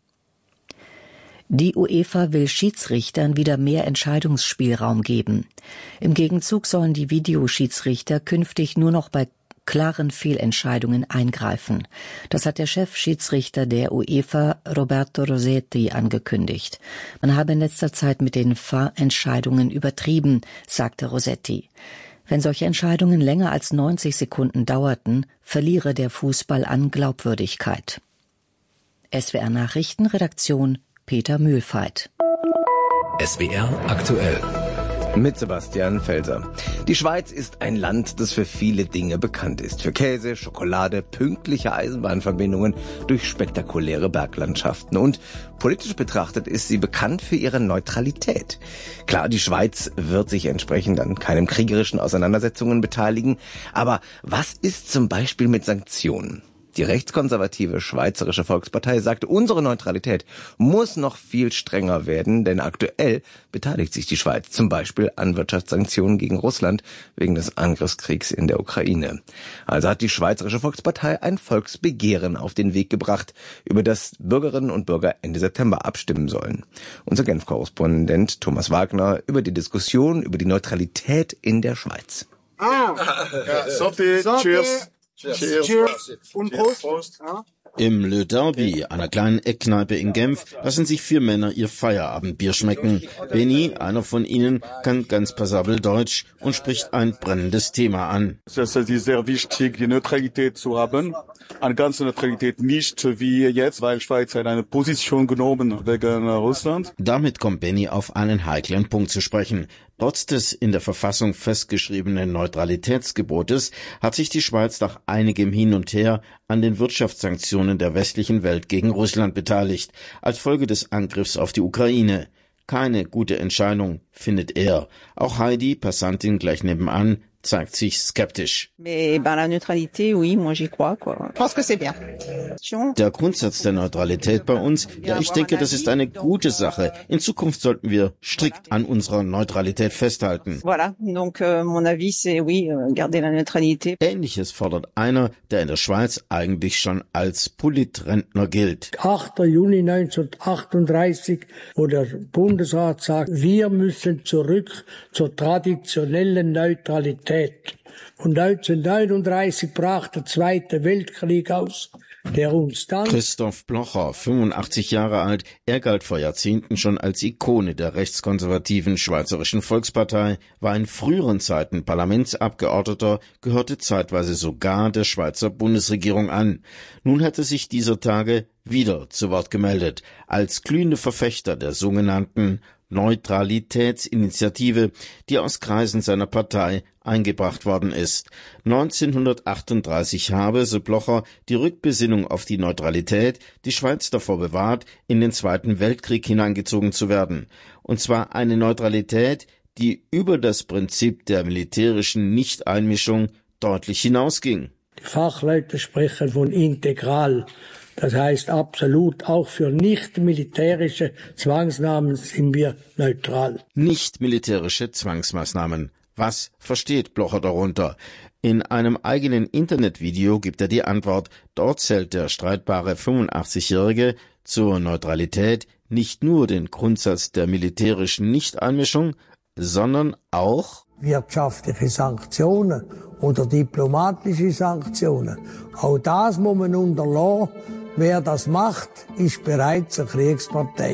Die UEFA will Schiedsrichtern wieder mehr Entscheidungsspielraum geben. Im Gegenzug sollen die Videoschiedsrichter künftig nur noch bei klaren Fehlentscheidungen eingreifen. Das hat der Chefschiedsrichter der UEFA, Roberto Rossetti, angekündigt. Man habe in letzter Zeit mit den V A R-Entscheidungen übertrieben, sagte Rossetti. Wenn solche Entscheidungen länger als neunzig Sekunden dauerten, verliere der Fußball an Glaubwürdigkeit. S W R Nachrichten, Redaktion Peter Mühlfeit. S W R aktuell. Mit Sebastian Felser. Die Schweiz ist ein Land, das für viele Dinge bekannt ist. Für Käse, Schokolade, pünktliche Eisenbahnverbindungen durch spektakuläre Berglandschaften. Und politisch betrachtet ist sie bekannt für ihre Neutralität. Klar, die Schweiz wird sich entsprechend an keinen kriegerischen Auseinandersetzungen beteiligen. Aber was ist zum Beispiel mit Sanktionen? Die rechtskonservative Schweizerische Volkspartei sagte, unsere Neutralität muss noch viel strenger werden, denn aktuell beteiligt sich die Schweiz zum Beispiel an Wirtschaftssanktionen gegen Russland wegen des Angriffskriegs in der Ukraine. Also hat die Schweizerische Volkspartei ein Volksbegehren auf den Weg gebracht, über das Bürgerinnen und Bürger Ende September abstimmen sollen. Unser Genf-Korrespondent Thomas Wagner über die Diskussion über die Neutralität in der Schweiz. Ah, ja, Santé, Cheers. Cheers. Cheers. Und Prost. Prost. Ja. Im Le Derby, einer kleinen Eckkneipe in Genf, lassen sich vier Männer ihr Feierabendbier schmecken. Benny, einer von ihnen, kann ganz passabel Deutsch und spricht ein brennendes Thema an. Es ist sehr wichtig, die Neutralität zu haben. Eine ganze Neutralität nicht wie jetzt, weil Schweiz hat eine Position genommen wegen Russland. Damit kommt Benny auf einen heiklen Punkt zu sprechen. Trotz des in der Verfassung festgeschriebenen Neutralitätsgebotes hat sich die Schweiz nach einigem Hin und Her an den Wirtschaftssanktionen der westlichen Welt gegen Russland beteiligt, als Folge des Angriffs auf die Ukraine. Keine gute Entscheidung, findet er. Auch Heidi, Passantin gleich nebenan, zeigt sich skeptisch. Der Grundsatz der Neutralität bei uns, ja, ich denke, das ist eine gute Sache. In Zukunft sollten wir strikt an unserer Neutralität festhalten. Ähnliches fordert einer, der in der Schweiz eigentlich schon als Politrentner gilt. achter Juni neunzehnhundertachtunddreißig, wo der Bundesrat sagt, wir müssen zurück zur traditionellen Neutralität. Und neunzehnhundertneununddreißig brach der Zweite Weltkrieg aus, der uns dann... Christoph Blocher, fünfundachtzig Jahre alt, er galt vor Jahrzehnten schon als Ikone der rechtskonservativen Schweizerischen Volkspartei, war in früheren Zeiten Parlamentsabgeordneter, gehörte zeitweise sogar der Schweizer Bundesregierung an. Nun hatte sich dieser Tage wieder zu Wort gemeldet, als glühende Verfechter der sogenannten Neutralitätsinitiative, die aus Kreisen seiner Partei eingebracht worden ist. neunzehnhundertachtunddreißig habe, so Blocher, die Rückbesinnung auf die Neutralität die Schweiz davor bewahrt, in den Zweiten Weltkrieg hineingezogen zu werden. Und zwar eine Neutralität, die über das Prinzip der militärischen Nichteinmischung deutlich hinausging. Die Fachleute sprechen von integral. Das heißt absolut, auch für nicht-militärische Zwangsmaßnahmen sind wir neutral. Nicht-militärische Zwangsmaßnahmen. Was versteht Blocher darunter? In einem eigenen Internetvideo gibt er die Antwort. Dort zählt der streitbare fünfundachtzigjährige zur Neutralität nicht nur den Grundsatz der militärischen Nichteinmischung, sondern auch wirtschaftliche Sanktionen oder diplomatische Sanktionen. Auch das muss man unterlassen. Wer das macht, ist bereits eine Kriegspartei.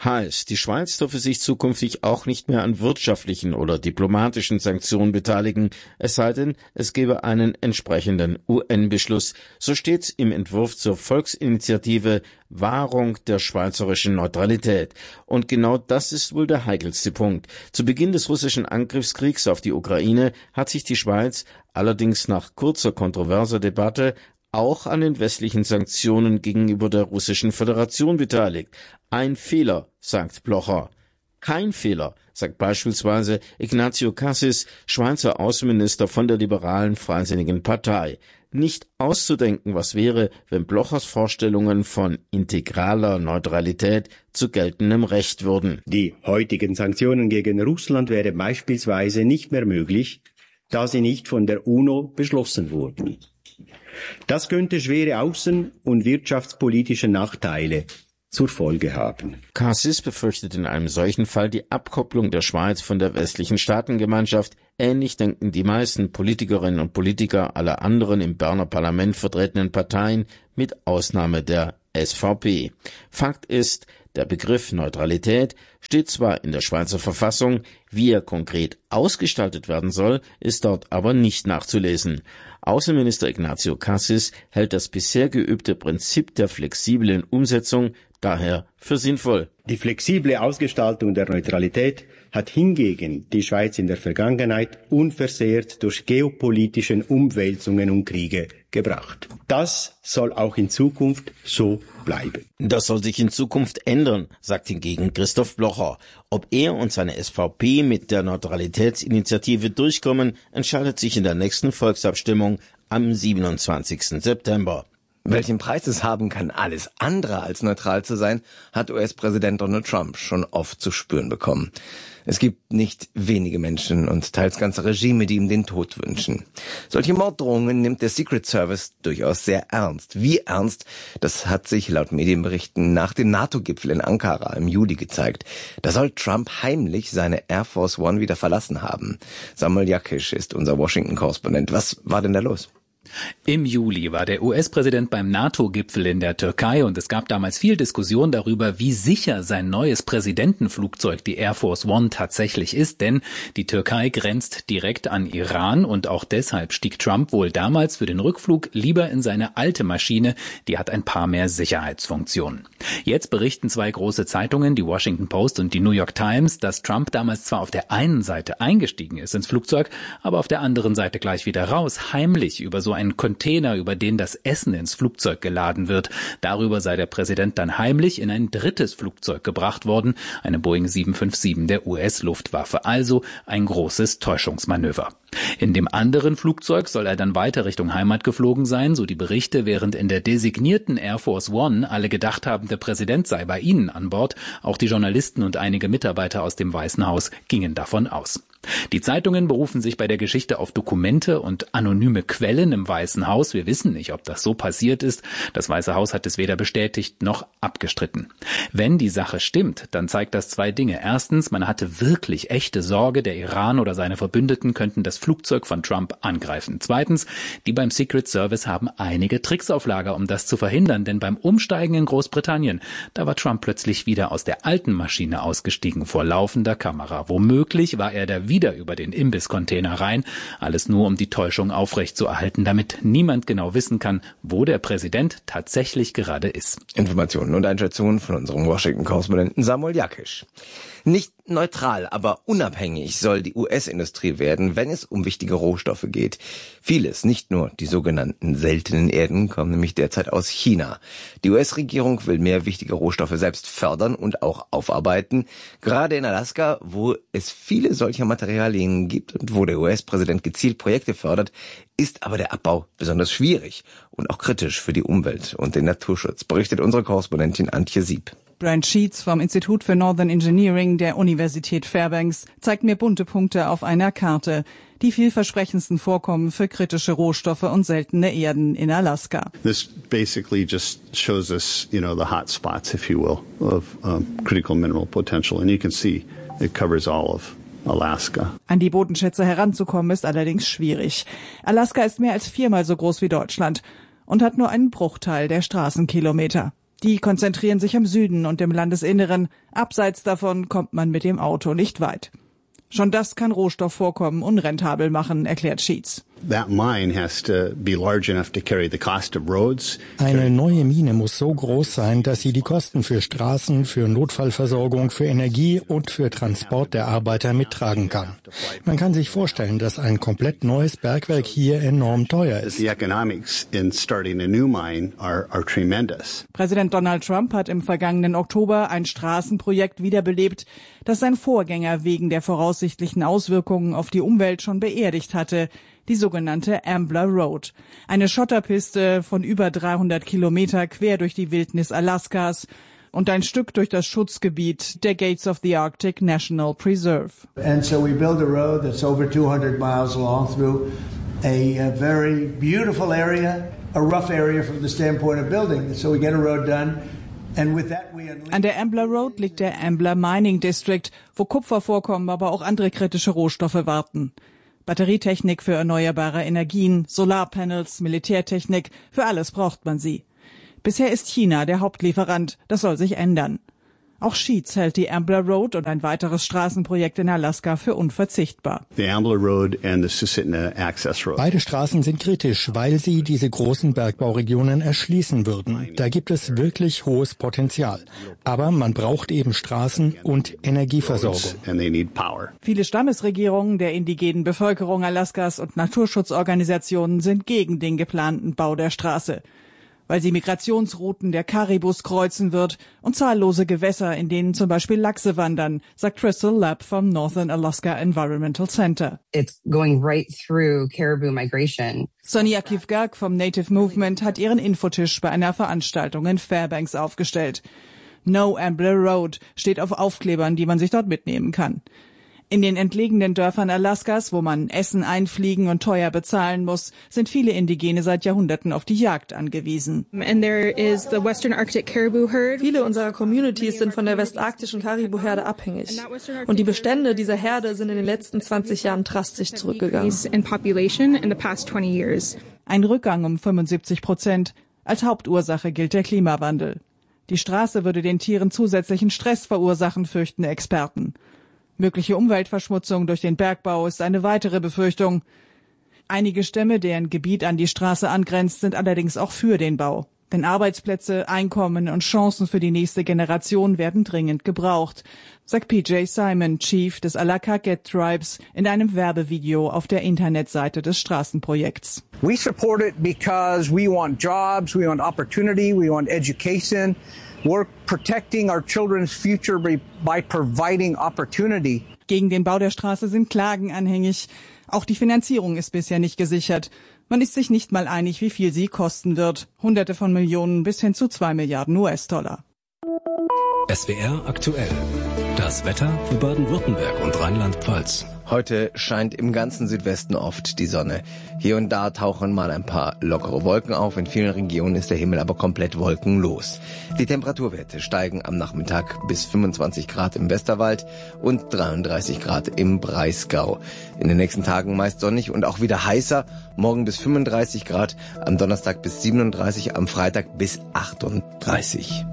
Heißt, die Schweiz dürfe sich zukünftig auch nicht mehr an wirtschaftlichen oder diplomatischen Sanktionen beteiligen, es sei denn, es gebe einen entsprechenden U N-Beschluss. So steht's im Entwurf zur Volksinitiative Wahrung der schweizerischen Neutralität. Und genau das ist wohl der heikelste Punkt. Zu Beginn des russischen Angriffskriegs auf die Ukraine hat sich die Schweiz allerdings nach kurzer kontroverser Debatte auch an den westlichen Sanktionen gegenüber der Russischen Föderation beteiligt. Ein Fehler, sagt Blocher. Kein Fehler, sagt beispielsweise Ignacio Cassis, Schweizer Außenminister von der liberalen Freisinnigen Partei. Nicht auszudenken, was wäre, wenn Blochers Vorstellungen von integraler Neutralität zu geltendem Recht würden. Die heutigen Sanktionen gegen Russland wären beispielsweise nicht mehr möglich, da sie nicht von der UNO beschlossen wurden. Das könnte schwere außen- und wirtschaftspolitische Nachteile zur Folge haben. Cassis befürchtet in einem solchen Fall die Abkopplung der Schweiz von der westlichen Staatengemeinschaft. Ähnlich denken die meisten Politikerinnen und Politiker aller anderen im Berner Parlament vertretenen Parteien, mit Ausnahme der S V P. Fakt ist, der Begriff Neutralität steht zwar in der Schweizer Verfassung, wie er konkret ausgestaltet werden soll, ist dort aber nicht nachzulesen. Außenminister Ignacio Cassis hält das bisher geübte Prinzip der flexiblen Umsetzung daher für sinnvoll. Die flexible Ausgestaltung der Neutralität hat hingegen die Schweiz in der Vergangenheit unversehrt durch geopolitischen Umwälzungen und Kriege gebracht. Das soll auch in Zukunft so bleiben. Das soll sich in Zukunft ändern, sagt hingegen Christoph Blocher. Ob er und seine S V P mit der Neutralitätsinitiative durchkommen, entscheidet sich in der nächsten Volksabstimmung am siebenundzwanzigsten September. Welchen Preis es haben kann, alles andere als neutral zu sein, hat U S-Präsident Donald Trump schon oft zu spüren bekommen. Es gibt nicht wenige Menschen und teils ganze Regime, die ihm den Tod wünschen. Solche Morddrohungen nimmt der Secret Service durchaus sehr ernst. Wie ernst, das hat sich laut Medienberichten nach dem NATO-Gipfel in Ankara im Juli gezeigt. Da soll Trump heimlich seine Air Force One wieder verlassen haben. Samuel Jakisch ist unser Washington-Korrespondent. Was war denn da los? Im Juli war der U S-Präsident beim NATO-Gipfel in der Türkei und es gab damals viel Diskussion darüber, wie sicher sein neues Präsidentenflugzeug, die Air Force One, tatsächlich ist, denn die Türkei grenzt direkt an Iran und auch deshalb stieg Trump wohl damals für den Rückflug lieber in seine alte Maschine, die hat ein paar mehr Sicherheitsfunktionen. Jetzt berichten zwei große Zeitungen, die Washington Post und die New York Times, dass Trump damals zwar auf der einen Seite eingestiegen ist ins Flugzeug, aber auf der anderen Seite gleich wieder raus, heimlich über so einen Container, über den das Essen ins Flugzeug geladen wird. Darüber sei der Präsident dann heimlich in ein drittes Flugzeug gebracht worden, eine Boeing sieben fünf sieben der U S-Luftwaffe, also ein großes Täuschungsmanöver. In dem anderen Flugzeug soll er dann weiter Richtung Heimat geflogen sein, so die Berichte, während in der designierten Air Force One alle gedacht haben, der Präsident sei bei ihnen an Bord. Auch die Journalisten und einige Mitarbeiter aus dem Weißen Haus gingen davon aus. Die Zeitungen berufen sich bei der Geschichte auf Dokumente und anonyme Quellen im Weißen Haus. Wir wissen nicht, ob das so passiert ist. Das Weiße Haus hat es weder bestätigt noch abgestritten. Wenn die Sache stimmt, dann zeigt das zwei Dinge. Erstens, man hatte wirklich echte Sorge, der Iran oder seine Verbündeten könnten das Flugzeug von Trump angreifen. Zweitens, die beim Secret Service haben einige Tricks auf Lager, um das zu verhindern, denn beim Umsteigen in Großbritannien, da war Trump plötzlich wieder aus der alten Maschine ausgestiegen vor laufender Kamera. Womöglich war er der wieder über den Imbisscontainer rein. Alles nur, um die Täuschung aufrechtzuerhalten, damit niemand genau wissen kann, wo der Präsident tatsächlich gerade ist. Informationen und Einschätzungen von unserem Washington-Korrespondenten Samuel Jakisch. Nicht neutral, aber unabhängig soll die U S-Industrie werden, wenn es um wichtige Rohstoffe geht. Vieles, nicht nur die sogenannten seltenen Erden, kommen nämlich derzeit aus China. Die U S-Regierung will mehr wichtige Rohstoffe selbst fördern und auch aufarbeiten. Gerade in Alaska, wo es viele solcher Materialien gibt und wo der U S-Präsident gezielt Projekte fördert, ist aber der Abbau besonders schwierig und auch kritisch für die Umwelt und den Naturschutz, berichtet unsere Korrespondentin Antje Sieb. Brent Sheets vom Institut für Northern Engineering der Universität Fairbanks zeigt mir bunte Punkte auf einer Karte. Die vielversprechendsten Vorkommen für kritische Rohstoffe und seltene Erden in Alaska. This basically just shows us, you know, the hot spots, if you will, of um, critical mineral potential. And you can see it covers all of Alaska. An die Bodenschätze heranzukommen ist allerdings schwierig. Alaska ist mehr als viermal so groß wie Deutschland und hat nur einen Bruchteil der Straßenkilometer. Die konzentrieren sich im Süden und im Landesinneren. Abseits davon kommt man mit dem Auto nicht weit. Schon das kann Rohstoffvorkommen unrentabel machen, erklärt Sheets. Eine neue Mine muss so groß sein, dass sie die Kosten für Straßen, für Notfallversorgung, für Energie und für Transport der Arbeiter mittragen kann. Man kann sich vorstellen, dass ein komplett neues Bergwerk hier enorm teuer ist. Präsident Donald Trump hat im vergangenen Oktober ein Straßenprojekt wiederbelebt, das sein Vorgänger wegen der voraussichtlichen Auswirkungen auf die Umwelt schon beerdigt hatte. Die sogenannte Ambler Road. Eine Schotterpiste von über dreihundert Kilometer quer durch die Wildnis Alaskas und ein Stück durch das Schutzgebiet der Gates of the Arctic National Preserve. And so we build a road that's over two hundred miles long through a, a very beautiful area, a rough area from the standpoint of building. So we get a road done. And with that we An der Ambler Road liegt der Ambler Mining District, wo Kupfervorkommen, aber auch andere kritische Rohstoffe warten. Batterietechnik für erneuerbare Energien, Solarpanels, Militärtechnik, für alles braucht man sie. Bisher ist China der Hauptlieferant, das soll sich ändern. Auch Sheets hält die Ambler Road und ein weiteres Straßenprojekt in Alaska für unverzichtbar. The Ambler Road and the Susitna Access Road. Beide Straßen sind kritisch, weil sie diese großen Bergbauregionen erschließen würden. Da gibt es wirklich hohes Potenzial. Aber man braucht eben Straßen und Energieversorgung. And they need power. Viele Stammesregierungen der indigenen Bevölkerung Alaskas und Naturschutzorganisationen sind gegen den geplanten Bau der Straße, weil sie Migrationsrouten der Karibus kreuzen wird und zahllose Gewässer, in denen zum Beispiel Lachse wandern, sagt Crystal Lapp vom Northern Alaska Environmental Center. It's going right through caribou migration. Sonia Kivgak vom Native Movement hat ihren Infotisch bei einer Veranstaltung in Fairbanks aufgestellt. No Ambler Road steht auf Aufklebern, die man sich dort mitnehmen kann. In den entlegenen Dörfern Alaskas, wo man Essen einfliegen und teuer bezahlen muss, sind viele Indigene seit Jahrhunderten auf die Jagd angewiesen. And there is the Western Arctic Caribou Herd. Viele unserer Communities sind von der westarktischen Karibu-Herde abhängig. Und die Bestände dieser Herde sind in den letzten zwanzig Jahren drastisch zurückgegangen. Ein Rückgang um fünfundsiebzig Prozent. Als Hauptursache gilt der Klimawandel. Die Straße würde den Tieren zusätzlichen Stress verursachen, fürchten Experten. Mögliche Umweltverschmutzung durch den Bergbau ist eine weitere Befürchtung. Einige Stämme, deren Gebiet an die Straße angrenzt, sind allerdings auch für den Bau. Denn Arbeitsplätze, Einkommen und Chancen für die nächste Generation werden dringend gebraucht, sagt P J Simon, Chief des Allakaket Tribes, in einem Werbevideo auf der Internetseite des Straßenprojekts. We support it because we want jobs, we want opportunity, we want education. We're protecting our children's future by providing opportunity. Gegen den Bau der Straße sind Klagen anhängig. Auch die Finanzierung ist bisher nicht gesichert. Man ist sich nicht mal einig, wie viel sie kosten wird. Hunderte von Millionen bis hin zu zwei Milliarden U S-Dollar. S W R aktuell. Das Wetter für Baden-Württemberg und Rheinland-Pfalz. Heute scheint im ganzen Südwesten oft die Sonne. Hier und da tauchen mal ein paar lockere Wolken auf. In vielen Regionen ist der Himmel aber komplett wolkenlos. Die Temperaturwerte steigen am Nachmittag bis fünfundzwanzig Grad im Westerwald und dreiunddreißig Grad im Breisgau. In den nächsten Tagen meist sonnig und auch wieder heißer. Morgen bis fünfunddreißig Grad, am Donnerstag bis siebenunddreißig, am Freitag bis achtunddreißig.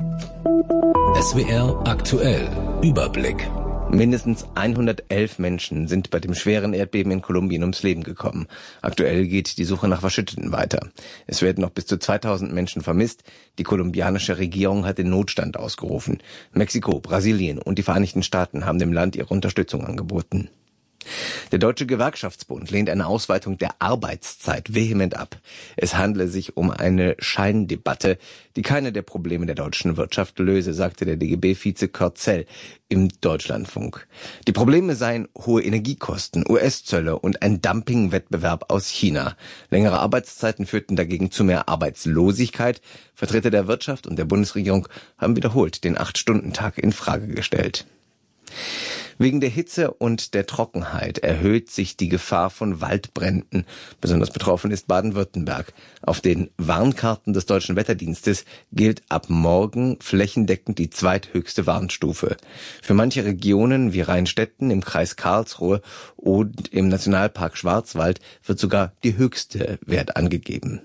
S W R aktuell. Überblick. Mindestens hundertelf Menschen sind bei dem schweren Erdbeben in Kolumbien ums Leben gekommen. Aktuell geht die Suche nach Verschütteten weiter. Es werden noch bis zu zweitausend Menschen vermisst. Die kolumbianische Regierung hat den Notstand ausgerufen. Mexiko, Brasilien und die Vereinigten Staaten haben dem Land ihre Unterstützung angeboten. Der Deutsche Gewerkschaftsbund lehnt eine Ausweitung der Arbeitszeit vehement ab. Es handle sich um eine Scheindebatte, die keine der Probleme der deutschen Wirtschaft löse, sagte der D G B-Vize Kurt Zell im Deutschlandfunk. Die Probleme seien hohe Energiekosten, U S-Zölle und ein Dumpingwettbewerb aus China. Längere Arbeitszeiten führten dagegen zu mehr Arbeitslosigkeit. Vertreter der Wirtschaft und der Bundesregierung haben wiederholt den Acht-Stunden-Tag in Frage gestellt. Wegen der Hitze und der Trockenheit erhöht sich die Gefahr von Waldbränden. Besonders betroffen ist Baden-Württemberg. Auf den Warnkarten des Deutschen Wetterdienstes gilt ab morgen flächendeckend die zweithöchste Warnstufe. Für manche Regionen wie Rheinstetten im Kreis Karlsruhe und im Nationalpark Schwarzwald wird sogar die höchste Wert angegeben.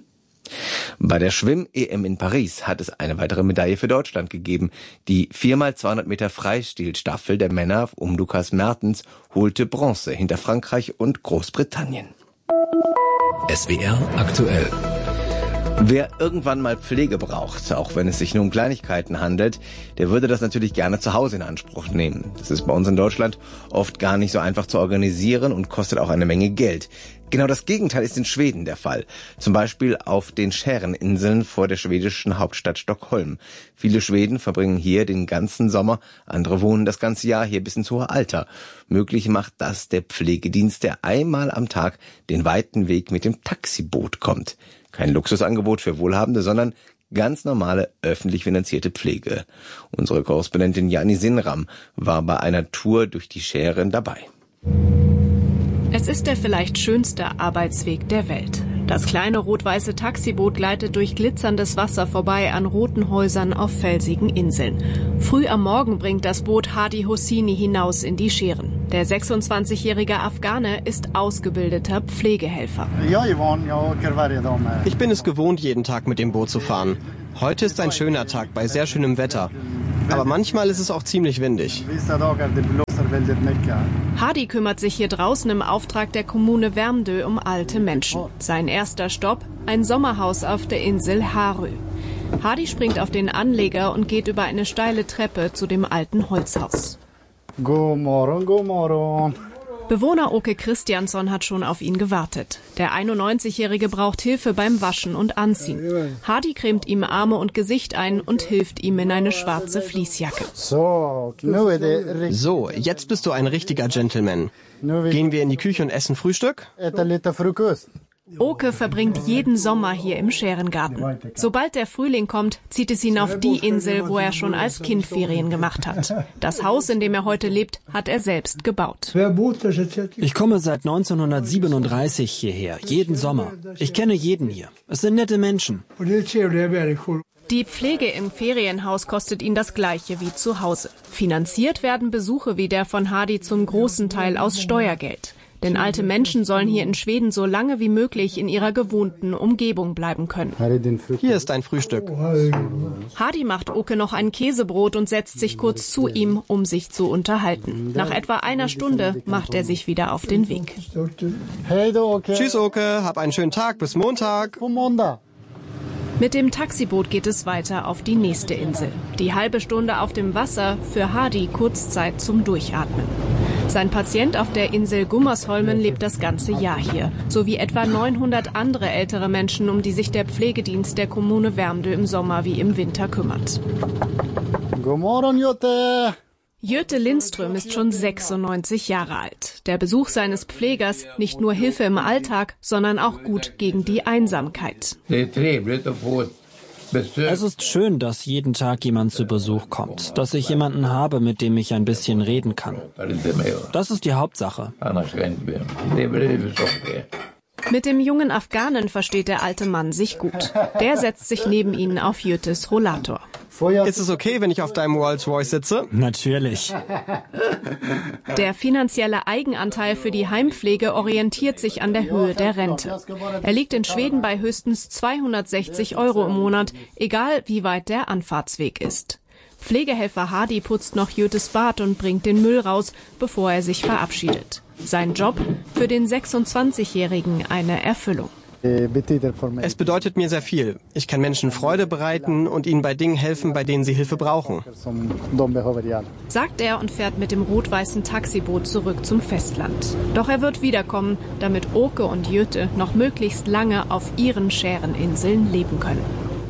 Bei der Schwimm-E M in Paris hat es eine weitere Medaille für Deutschland gegeben. Die vier mal zweihundert Meter Freistilstaffel der Männer um Lukas Mertens holte Bronze hinter Frankreich und Großbritannien. S W R aktuell. Wer irgendwann mal Pflege braucht, auch wenn es sich nur um Kleinigkeiten handelt, der würde das natürlich gerne zu Hause in Anspruch nehmen. Das ist bei uns in Deutschland oft gar nicht so einfach zu organisieren und kostet auch eine Menge Geld. Genau das Gegenteil ist in Schweden der Fall. Zum Beispiel auf den Schäreninseln vor der schwedischen Hauptstadt Stockholm. Viele Schweden verbringen hier den ganzen Sommer, andere wohnen das ganze Jahr hier bis ins hohe Alter. Möglich macht das der Pflegedienst, der einmal am Tag den weiten Weg mit dem Taxiboot kommt. Kein Luxusangebot für Wohlhabende, sondern ganz normale öffentlich finanzierte Pflege. Unsere Korrespondentin Jani Sinram war bei einer Tour durch die Schären dabei. Es ist der vielleicht schönste Arbeitsweg der Welt. Das kleine rot-weiße Taxiboot gleitet durch glitzerndes Wasser vorbei an roten Häusern auf felsigen Inseln. Früh am Morgen bringt das Boot Hadi Hosseini hinaus in die Schären. Der sechsundzwanzigjährige Afghane ist ausgebildeter Pflegehelfer. Ich bin es gewohnt, jeden Tag mit dem Boot zu fahren. Heute ist ein schöner Tag bei sehr schönem Wetter. Aber manchmal ist es auch ziemlich windig. Hadi kümmert sich hier draußen im Auftrag der Kommune Värmdö um alte Menschen. Sein erster Stopp, ein Sommerhaus auf der Insel Harö. Hadi springt auf den Anleger und geht über eine steile Treppe zu dem alten Holzhaus. God morgon, god morgon. Bewohner Åke Christiansson hat schon auf ihn gewartet. Der einundneunzigjährige braucht Hilfe beim Waschen und Anziehen. Hadi cremt ihm Arme und Gesicht ein und hilft ihm in eine schwarze Fließjacke. So, jetzt bist du ein richtiger Gentleman. Gehen wir in die Küche und essen Frühstück? Åke verbringt jeden Sommer hier im Schärengarten. Sobald der Frühling kommt, zieht es ihn auf die Insel, wo er schon als Kind Ferien gemacht hat. Das Haus, in dem er heute lebt, hat er selbst gebaut. Ich komme seit neunzehnhundertsiebenunddreißig hierher, jeden Sommer. Ich kenne jeden hier. Es sind nette Menschen. Die Pflege im Ferienhaus kostet ihn das Gleiche wie zu Hause. Finanziert werden Besuche wie der von Hadi zum großen Teil aus Steuergeld. Denn alte Menschen sollen hier in Schweden so lange wie möglich in ihrer gewohnten Umgebung bleiben können. Hier ist ein Frühstück. Hadi macht Åke noch ein Käsebrot und setzt sich kurz zu ihm, um sich zu unterhalten. Nach etwa einer Stunde macht er sich wieder auf den Weg. Tschüss, Åke. Hab einen schönen Tag. Bis Montag. Mit dem Taxiboot geht es weiter auf die nächste Insel. Die halbe Stunde auf dem Wasser, für Hadi Kurzzeit zum Durchatmen. Sein Patient auf der Insel Gummersholmen lebt das ganze Jahr hier, sowie etwa neunhundert andere ältere Menschen, um die sich der Pflegedienst der Kommune Värmdö im Sommer wie im Winter kümmert. God morgon, Jutta. Göte Lindström ist schon sechsundneunzig Jahre alt. Der Besuch seines Pflegers nicht nur Hilfe im Alltag, sondern auch gut gegen die Einsamkeit. Es ist schön, dass jeden Tag jemand zu Besuch kommt, dass ich jemanden habe, mit dem ich ein bisschen reden kann. Das ist die Hauptsache. Mit dem jungen Afghanen versteht der alte Mann sich gut. Der setzt sich neben ihn auf Götes Rollator. Ist es okay, wenn ich auf deinem Rolls-Royce sitze? Natürlich. Der finanzielle Eigenanteil für die Heimpflege orientiert sich an der Höhe der Rente. Er liegt in Schweden bei höchstens zweihundertsechzig Euro im Monat, egal wie weit der Anfahrtsweg ist. Pflegehelfer Hadi putzt noch Götes Bad und bringt den Müll raus, bevor er sich verabschiedet. Sein Job, für den sechsundzwanzigjährigen eine Erfüllung. Es bedeutet mir sehr viel. Ich kann Menschen Freude bereiten und ihnen bei Dingen helfen, bei denen sie Hilfe brauchen. Sagt er und fährt mit dem rot-weißen Taxiboot zurück zum Festland. Doch er wird wiederkommen, damit Åke und Göte noch möglichst lange auf ihren Schäreninseln leben können.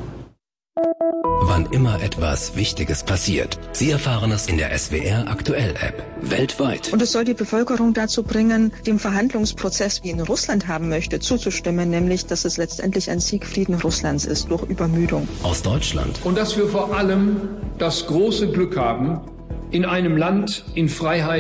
Wann immer etwas Wichtiges passiert. Sie erfahren es in der S W R Aktuell App. Weltweit. Und es soll die Bevölkerung dazu bringen, dem Verhandlungsprozess, wie ihn Russland haben möchte, zuzustimmen, nämlich, dass es letztendlich ein Siegfrieden Russlands ist durch Übermüdung. Aus Deutschland. Und dass wir vor allem das große Glück haben, in einem Land in Freiheit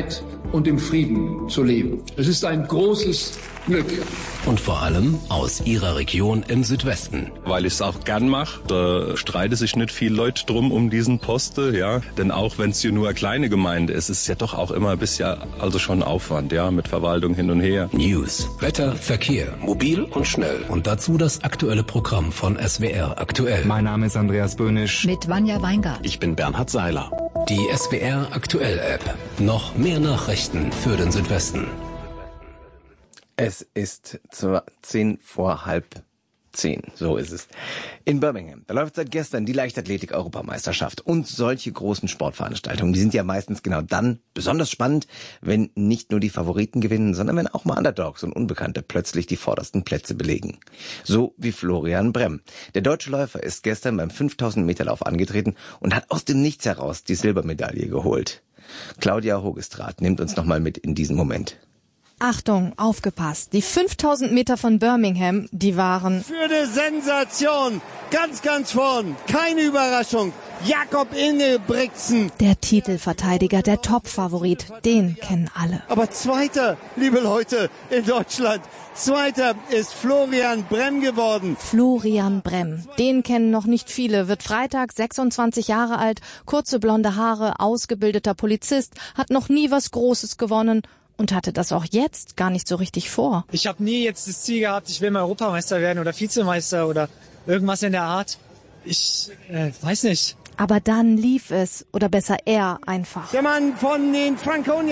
und im Frieden zu leben. Es ist ein großes Glück. Und vor allem aus ihrer Region im Südwesten. Weil ich es auch gern mache, da streiten sich nicht viele Leute drum um diesen Posten, ja. Denn auch wenn es hier nur eine kleine Gemeinde ist, ist es ja doch auch immer ein bisschen, also schon Aufwand, ja, mit Verwaltung hin und her. News, Wetter, Verkehr, mobil und schnell. Und dazu das aktuelle Programm von S W R aktuell. Mein Name ist Andreas Böhnisch. Mit Vanja Weingart. Ich bin Bernhard Seiler. Die S W R aktuell App. Noch mehr Nachrichten für den Südwesten. Es ist zehn vor halb zehn, so ist es. In Birmingham, da läuft seit gestern die Leichtathletik-Europameisterschaft. Und solche großen Sportveranstaltungen, die sind ja meistens genau dann besonders spannend, wenn nicht nur die Favoriten gewinnen, sondern wenn auch mal Underdogs und Unbekannte plötzlich die vordersten Plätze belegen. So wie Florian Bremm. Der deutsche Läufer ist gestern beim fünftausend Meter Lauf angetreten und hat aus dem Nichts heraus die Silbermedaille geholt. Claudia Hogestrat nimmt uns nochmal mit in diesen Moment. Achtung, aufgepasst. Die fünftausend Meter von Birmingham, die waren... Für eine Sensation. Ganz, ganz vorn. Keine Überraschung. Jakob Ingebrigtsen. Der Titelverteidiger, der Top-Favorit, den kennen alle. Aber Zweiter, liebe Leute, in Deutschland. Zweiter ist Florian Bremm geworden. Florian Bremm, den kennen noch nicht viele, wird Freitag sechsundzwanzig Jahre alt, kurze blonde Haare, ausgebildeter Polizist, hat noch nie was Großes gewonnen. Und hatte das auch jetzt gar nicht so richtig vor. Ich habe nie jetzt das Ziel gehabt, ich will mal Europameister werden oder Vizemeister oder irgendwas in der Art. Ich äh, weiß nicht. Aber dann lief es, oder besser er einfach. Der Mann von den Franconia